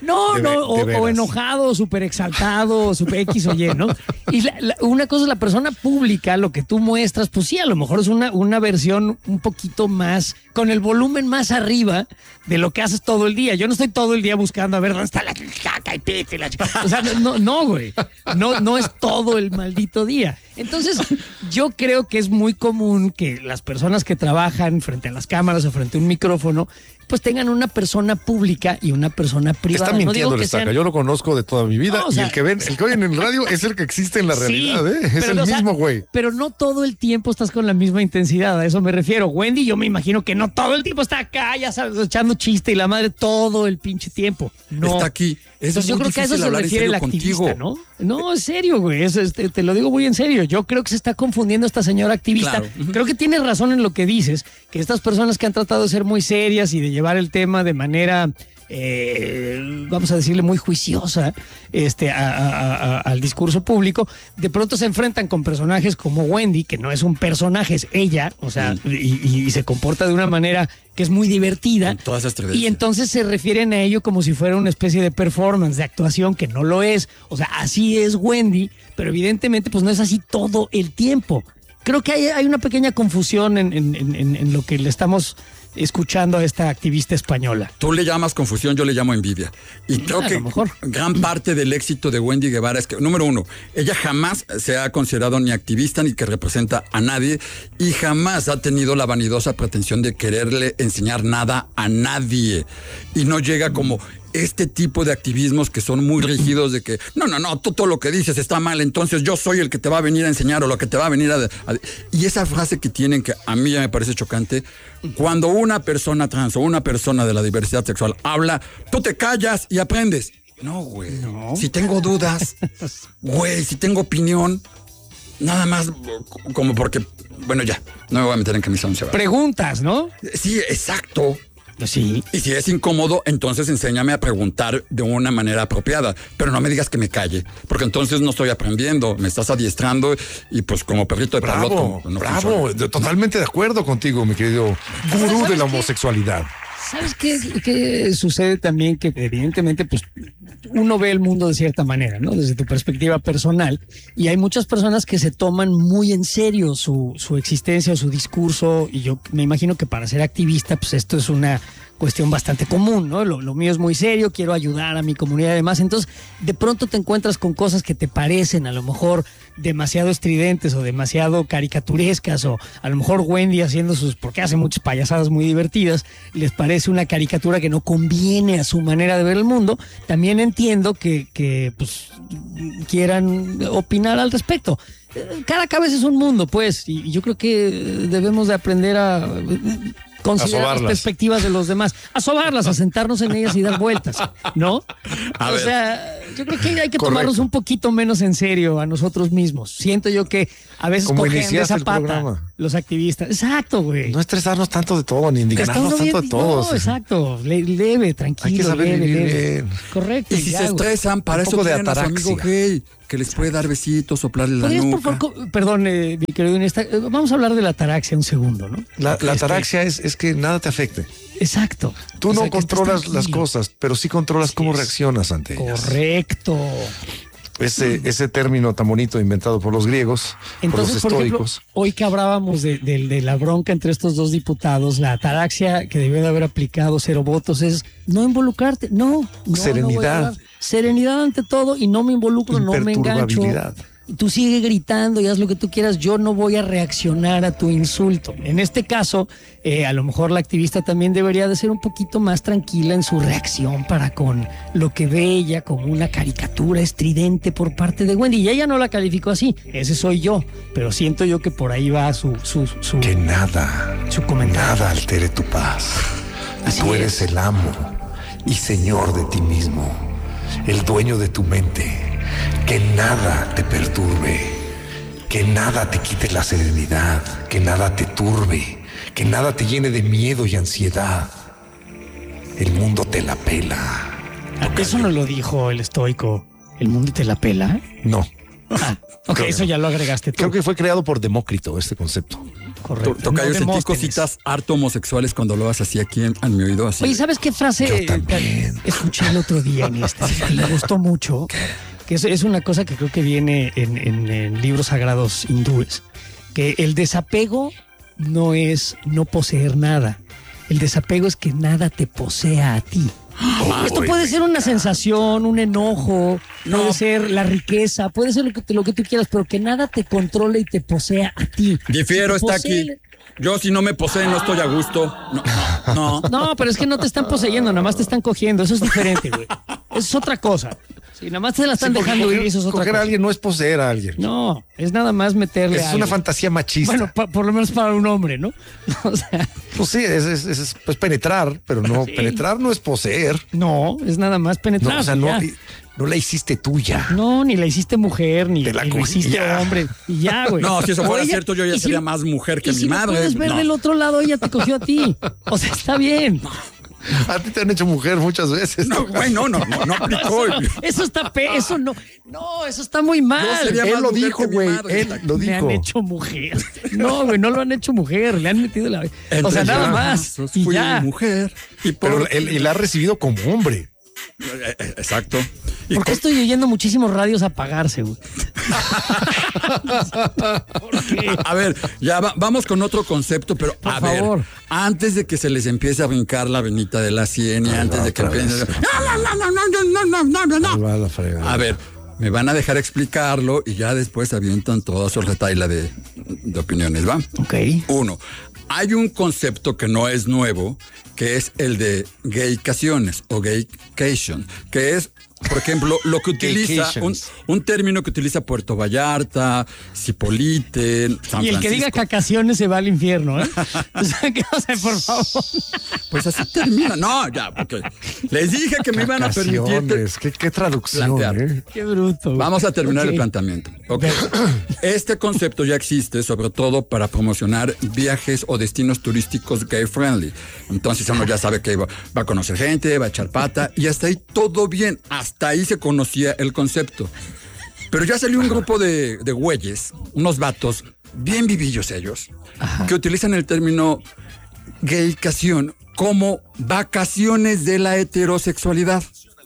o enojado, súper exaltado, súper X o Y, ¿no? Y una cosa es la persona pública, lo que tú muestras, pues sí, a lo mejor es una versión un poquito más, con el volumen más arriba de lo que haces todo el día. Yo no estoy todo el día buscando a ver dónde está la caca y pete, o sea, no, güey. No es todo el maldito día. Entonces, yo creo que es muy común que las personas que trabajan frente a las cámaras o frente a un micrófono, pues tengan una persona pública y una persona privada. Está mintiendo el Estaca, yo lo conozco de toda mi vida, y el que oyen en el radio es el que existe en la realidad, ¿eh? Es el mismo güey. Pero no todo el tiempo estás con la misma intensidad, a eso me refiero. Wendy, yo me imagino que no todo el tiempo está acá, ya sabes, echando chiste y la madre todo el pinche tiempo. No. Está aquí. Entonces, yo creo que a eso se refiere el activista, ¿no? No, en serio, güey, te lo digo muy en serio. Yo creo que se está confundiendo esta señora activista. Claro. Creo que tienes razón en lo que dices, que estas personas que han tratado de ser muy serias y de llevar el tema de manera, vamos a decirle, muy juiciosa al discurso público, de pronto se enfrentan con personajes como Wendy, que no es un personaje, es ella, o sea, y se comporta de una manera que es muy divertida. Y entonces se refieren a ello como si fuera una especie de performance, de actuación, que no lo es. O sea, así es Wendy, pero evidentemente pues no es así todo el tiempo. Creo que hay una pequeña confusión en lo que le estamos escuchando a esta activista española. Tú le llamas confusión, yo le llamo envidia. Y creo que gran parte del éxito de Wendy Guevara es que, número uno, ella jamás se ha considerado ni activista ni que representa a nadie y jamás ha tenido la vanidosa pretensión de quererle enseñar nada a nadie. Y no llega como este tipo de activismos que son muy rígidos de que no, tú todo lo que dices está mal, entonces yo soy el que te va a venir a enseñar o lo que te va a venir a... Y esa frase que tienen, que a mí ya me parece chocante, cuando una persona trans o una persona de la diversidad sexual habla, tú te callas y aprendes. No, güey. No. Si tengo dudas, güey, si tengo opinión, nada más como porque, bueno, ya, no me voy a meter en camisa once. Preguntas, ¿no? Sí, exacto. Sí. Y si es incómodo, entonces enséñame a preguntar de una manera apropiada. Pero no me digas que me calle, porque entonces no estoy aprendiendo. Me estás adiestrando y pues como perrito de Bravo, paloto. No bravo. funciona. Totalmente de acuerdo contigo, mi querido gurú de la homosexualidad. ¿Sabes qué sucede también? Que evidentemente, pues, uno ve el mundo de cierta manera, ¿no? Desde tu perspectiva personal. Y hay muchas personas que se toman muy en serio su existencia, su discurso. Y yo me imagino que para ser activista, pues esto es una cuestión bastante común, ¿no? Lo mío es muy serio, quiero ayudar a mi comunidad y demás. Entonces, de pronto te encuentras con cosas que te parecen a lo mejor demasiado estridentes o demasiado caricaturescas, o a lo mejor Wendy haciendo porque hace muchas payasadas muy divertidas, les parece una caricatura que no conviene a su manera de ver el mundo. También entiendo que pues quieran opinar al respecto. Cada cabeza es un mundo, pues, y yo creo que debemos de aprender a considerar las perspectivas de los demás, a sobarlas, a sentarnos en ellas y dar vueltas, ¿no? O sea, yo creo que hay que tomarnos un poquito menos en serio a nosotros mismos. Siento yo que a veces cogen de esa pata los activistas. Exacto, güey. No estresarnos tanto de todo, ni indignarnos tanto de todos. No, exacto. Leve, tranquilo. Hay que saber vivir bien. Correcto. Y si se estresan, para eso tienen a su amigo gay, que les puede dar besitos, soplarle la nuca. Perdón, mi querido Inés, vamos a hablar de la ataraxia un segundo, ¿no? La ataraxia es que nada te afecte. Exacto. Tú no controlas las cosas, pero sí controlas cómo reaccionas ante ellas. Correcto. Ese término tan bonito inventado por los griegos, entonces, por los estoicos. Por ejemplo, hoy que hablábamos de la bronca entre estos dos diputados, la ataraxia que debió de haber aplicado Cero Votos es no involucrarte, no serenidad. Serenidad ante todo, y no me involucro, no me engancho. Tú sigue gritando y haz lo que tú quieras, yo no voy a reaccionar a tu insulto. En este caso, a lo mejor la activista también debería de ser un poquito más tranquila en su reacción para con lo que ve ella como una caricatura estridente por parte de Wendy. Y ella no la calificó así, ese soy yo, pero siento yo que por ahí va su que su comentario. Nada altere tu paz. Tú eres el amo y señor de ti mismo, el dueño de tu mente. Que nada te perturbe, que nada te quite la serenidad, que nada te turbe, que nada te llene de miedo y ansiedad. El mundo te la pela. Eso no lo dijo el estoico. ¿El mundo te la pela? No. Ok, eso ya lo agregaste tú. Creo que fue creado por Demócrito, este concepto. Correcto. Tocayo, sentí cositas harto homosexuales cuando lo vas así aquí en mi oído. Así. Oye, ¿sabes qué frase escuché el otro día en que me gustó mucho? Que es una cosa que creo que viene en libros sagrados hindúes, que el desapego no es no poseer nada. El desapego es que nada te posea a ti. Esto puede ser una sensación, un enojo, puede ser la riqueza, puede ser lo que tú quieras, pero que nada te controle y te posea a ti. Difiero, está aquí. Yo si no me poseen no estoy a gusto. No, pero es que no te están poseyendo, nada más te están cogiendo. Eso es diferente, güey. Eso es otra cosa. Si nada más te la están dejando ir, eso es otra cosa. Coger a alguien no es poseer a alguien. No, es nada más meterle a una fantasía machista. Bueno, por lo menos para un hombre, ¿no? O sea, pues sí, es penetrar, pero no, sí. Penetrar no es poseer. No, es nada más penetrar. No, o sea, no la hiciste tuya. No, ni la hiciste mujer, ni la hiciste hombre. Y ya, güey. No, si eso fuera cierto, yo ya sería más mujer que mi madre. Puedes ver del otro lado, ella te cogió a ti. O sea, está bien. A ti te han hecho mujer muchas veces. No, güey, no aplicó. Eso está muy mal. Él lo dijo, güey. Él lo dijo. Le han hecho mujer. No, güey, no lo han hecho mujer. Le han metido la... O sea, nada más. Y fui ya. Mujer. Pero él la ha recibido como hombre. Exacto. ¿Por qué estoy oyendo muchísimos radios apagarse, güey? A ver, ya vamos con otro concepto, pero por favor. Antes de que se les empiece a brincar la venita de la sien y antes de que empiece... No. A ver, me van a dejar explicarlo y ya después avientan toda su retaila de opiniones, ¿va? Ok. 1. Hay un concepto que no es nuevo, que es el de gaycaciones o gaycation, que es, por ejemplo, lo que utiliza un término que utiliza Puerto Vallarta, Zipolite, San Francisco. Y el que diga cacaciones se va al infierno, ¿eh? O sea, por favor. Pues así termina. No, ya, porque les dije que me iban a permitir. ¿Qué traducción, plantear. Qué bruto. Vamos a terminar el planteamiento. Okay. Este concepto ya existe, sobre todo para promocionar viajes o destinos turísticos gay friendly. Entonces, Entonces uno ya sabe que va a conocer gente, va a echar pata, y hasta ahí todo bien. Hasta ahí se conocía el concepto. Pero ya salió un grupo de güeyes, unos vatos, bien vivillos ellos, que utilizan el término gaycación como vacaciones de la heterosexualidad.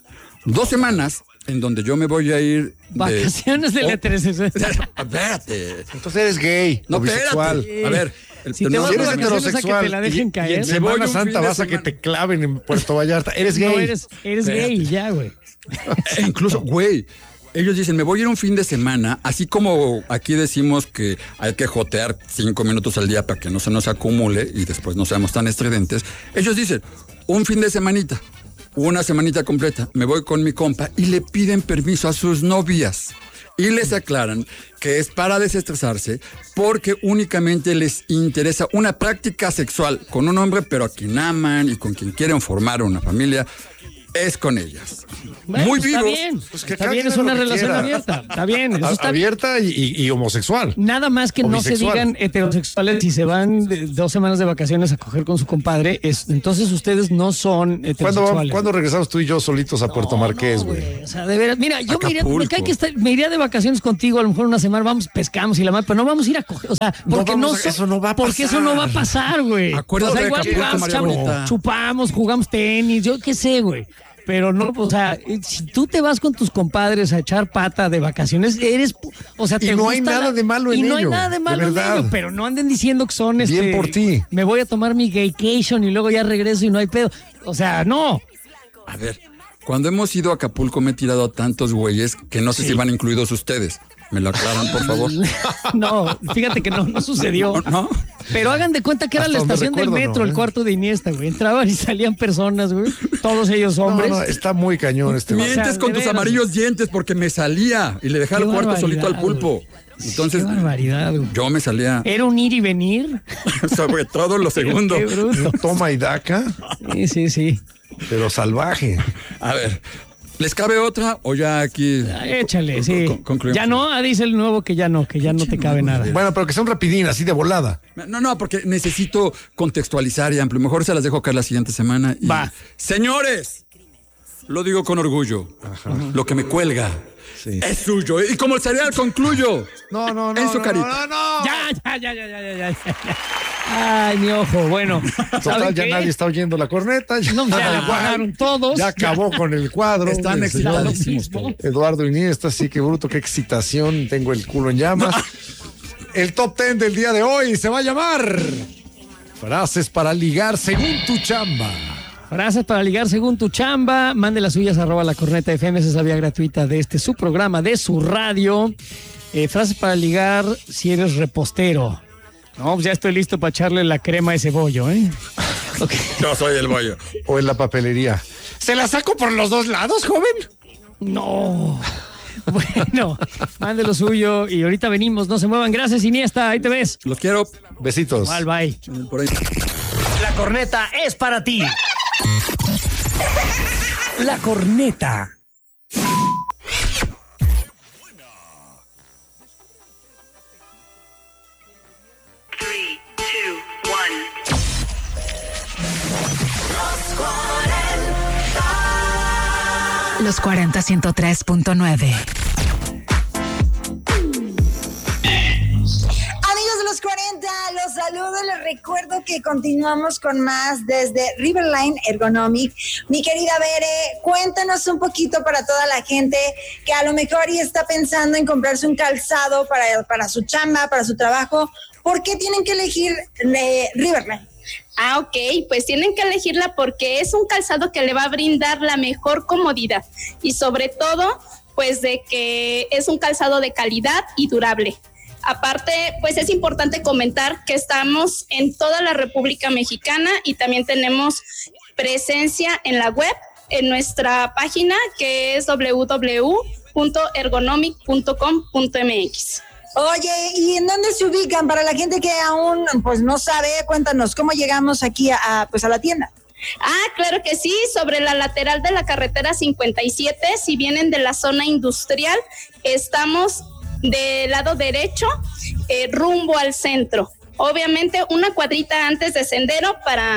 2 semanas en donde yo me voy a ir. Vacaciones de la heterosexualidad. Espérate. Entonces eres gay. No, o bisexual. espérate. A ver. Si te vas eres de vacaciones heterosexual a que te la dejen y caer. en Semana Santa vas a que te claven en Puerto Vallarta. Eres gay. No, eres gay ya, güey. Incluso, güey, ellos dicen, me voy a ir un fin de semana, así como aquí decimos que hay que jotear 5 minutos al día para que no se nos acumule y después no seamos tan estridentes. Ellos dicen, un fin de semanita, una semanita completa, me voy con mi compa, y le piden permiso a sus novias. Y les aclaran que es para desestresarse porque únicamente les interesa una práctica sexual con un hombre, pero a quien aman y con quien quieren formar una familia, es con ellas. Bueno, muy está vivos. bien, Pues que está bien, es una relación abierta. Está bien, eso está abierta y homosexual. Nada más que O no bisexual. se digan heterosexuales si se van 2 semanas de vacaciones a coger con su compadre. Entonces ustedes no son heterosexuales. ¿Cuándo regresamos tú y yo solitos a Puerto Marqués, güey? O sea, de veras, mira, yo Acapulco. me iría de vacaciones contigo, a lo mejor una semana, vamos, pescamos y la madre, pero no vamos a ir a coger, o sea, porque eso no va a porque eso no va a pasar, güey. Acuérdate o sea, de igual Acapulco, jugamos, María chavos, Bonita. chupamos, jugamos tenis, yo qué sé, güey. Pero no, o sea, si tú te vas con tus compadres a echar pata de vacaciones, o sea, te Y no gusta hay nada de malo en y no hay ello, nada de malo de en verdad. ello, pero no anden diciendo que son Bien por ti. me voy a tomar mi gaycation y luego ya regreso y no hay pedo. O sea, no. A ver, cuando hemos ido a Acapulco me he tirado a tantos güeyes que no sé si van incluidos ustedes. ¿Me lo aclaran, por favor? No, fíjate que no sucedió. ¿No? Pero hagan de cuenta que era Hasta la donde estación del recuerdo, metro, ¿no? el cuarto de Iniesta, güey. Entraban y salían personas, güey. Todos ellos hombres. No, está muy cañón este güey. Mientes O sea, con de tus veras. amarillos dientes porque me salía y le dejaba Qué el cuarto barbaridad, solito al pulpo. Entonces, Qué barbaridad, güey. yo me salía Era un ir y venir. sobre todo lo segundo. Qué bruto. Toma y daca, Sí. pero salvaje. A ver, ¿les cabe otra o ya aquí? Échale, sí. concluimos? Ya no, dice el nuevo que ya no te cabe nada. Bueno, pero que sea un rapidín, así de volada. No, porque necesito contextualizar y amplio. Mejor se las dejo caer la siguiente semana. Y... Va. Señores, lo digo con orgullo. Lo que me cuelga es suyo. Y como el cereal concluyo. No. En su carita. No. Ya. Ay, mi ojo. Bueno, Total, ¿saben ya qué? nadie está oyendo la corneta. Ya, No, ya la apagaron todos. Ya acabó con el cuadro. Están del señor excitadísimos todos. Eduardo Iniesta, sí, qué bruto, qué excitación. Tengo el culo en llamas. El top 10 del día de hoy se va a llamar Frases para ligar según tu chamba. Frases para ligar según tu chamba. Mande las suyas @lacorneta.fm. Esa es la vía gratuita de su programa, de su radio. Frases para ligar si eres repostero. No, pues ya estoy listo para echarle la crema a ese bollo, ¿eh? Okay. Yo soy el bollo. O en la papelería. ¿Se la saco por los 2 lados, joven? No. Bueno, mande lo suyo y ahorita venimos. No se muevan. Gracias, Iniesta. Ahí te ves. Los quiero. Besitos. Bye. Por ahí. La corneta es para ti. La corneta. Los 40 103.9. Amigos de los 40, los saludo, les recuerdo que continuamos con más desde Riverline Ergonomic. Mi querida Bere, cuéntanos un poquito para toda la gente que a lo mejor ya está pensando en comprarse un calzado para su chamba, para su trabajo. ¿Por qué tienen que elegir Riverline? Ok, pues tienen que elegirla porque es un calzado que le va a brindar la mejor comodidad y sobre todo, pues de que es un calzado de calidad y durable. Aparte, pues es importante comentar que estamos en toda la República Mexicana y también tenemos presencia en la web, en nuestra página que es www.ergonomic.com.mx. Oye, ¿y en dónde se ubican? Para la gente que aún pues no sabe, cuéntanos, ¿cómo llegamos aquí a la tienda? Claro que sí, sobre la lateral de la carretera 57, si vienen de la zona industrial, estamos del lado derecho, rumbo al centro. Obviamente una cuadrita antes de Sendero para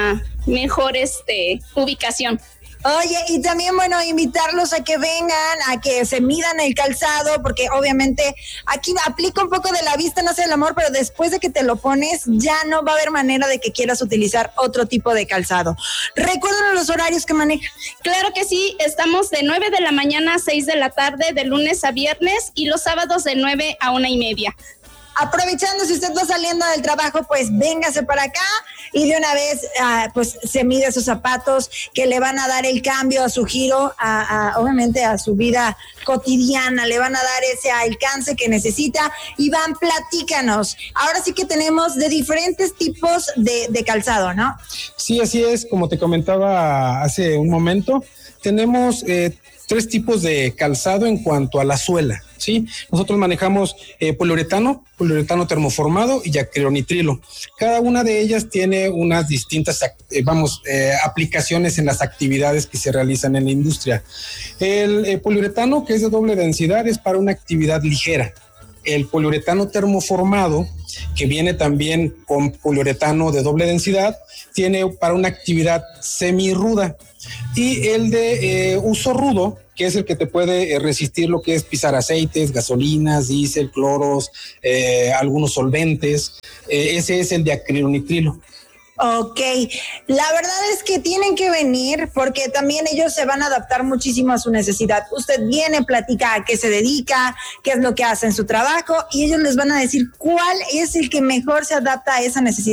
mejor ubicación. Oye, y también, bueno, invitarlos a que vengan, a que se midan el calzado, porque obviamente aquí aplica un poco de la vista nace el amor, pero después de que te lo pones, ya no va a haber manera de que quieras utilizar otro tipo de calzado. Recuérdanos los horarios que manejan. Claro que sí, estamos de 9 de la mañana a 6 de la tarde, de lunes a viernes, y los sábados de 9 a 1:30. Aprovechando, si usted va saliendo del trabajo, pues véngase para acá y de una vez pues se mide sus zapatos que le van a dar el cambio a su giro, obviamente a su vida cotidiana, le van a dar ese alcance que necesita. Iván, platícanos. Ahora sí que tenemos de diferentes tipos de calzado, ¿no? Sí, así es, como te comentaba hace un momento, tenemos 3 tipos de calzado en cuanto a la suela, ¿sí? Nosotros manejamos poliuretano termoformado y acrilonitrilo. Cada una de ellas tiene unas distintas aplicaciones en las actividades que se realizan en la industria. El poliuretano, que es de doble densidad, es para una actividad ligera. El poliuretano termoformado, que viene también con poliuretano de doble densidad, tiene para una actividad semirruda. Y el de uso rudo, que es el que te puede resistir lo que es pisar aceites, gasolinas, diésel, cloros, algunos solventes, ese es el de acrilonitrilo. Ok, la verdad es que tienen que venir porque también ellos se van a adaptar muchísimo a su necesidad. Usted viene, platica a qué se dedica, qué es lo que hace en su trabajo y ellos les van a decir cuál es el que mejor se adapta a esa necesidad.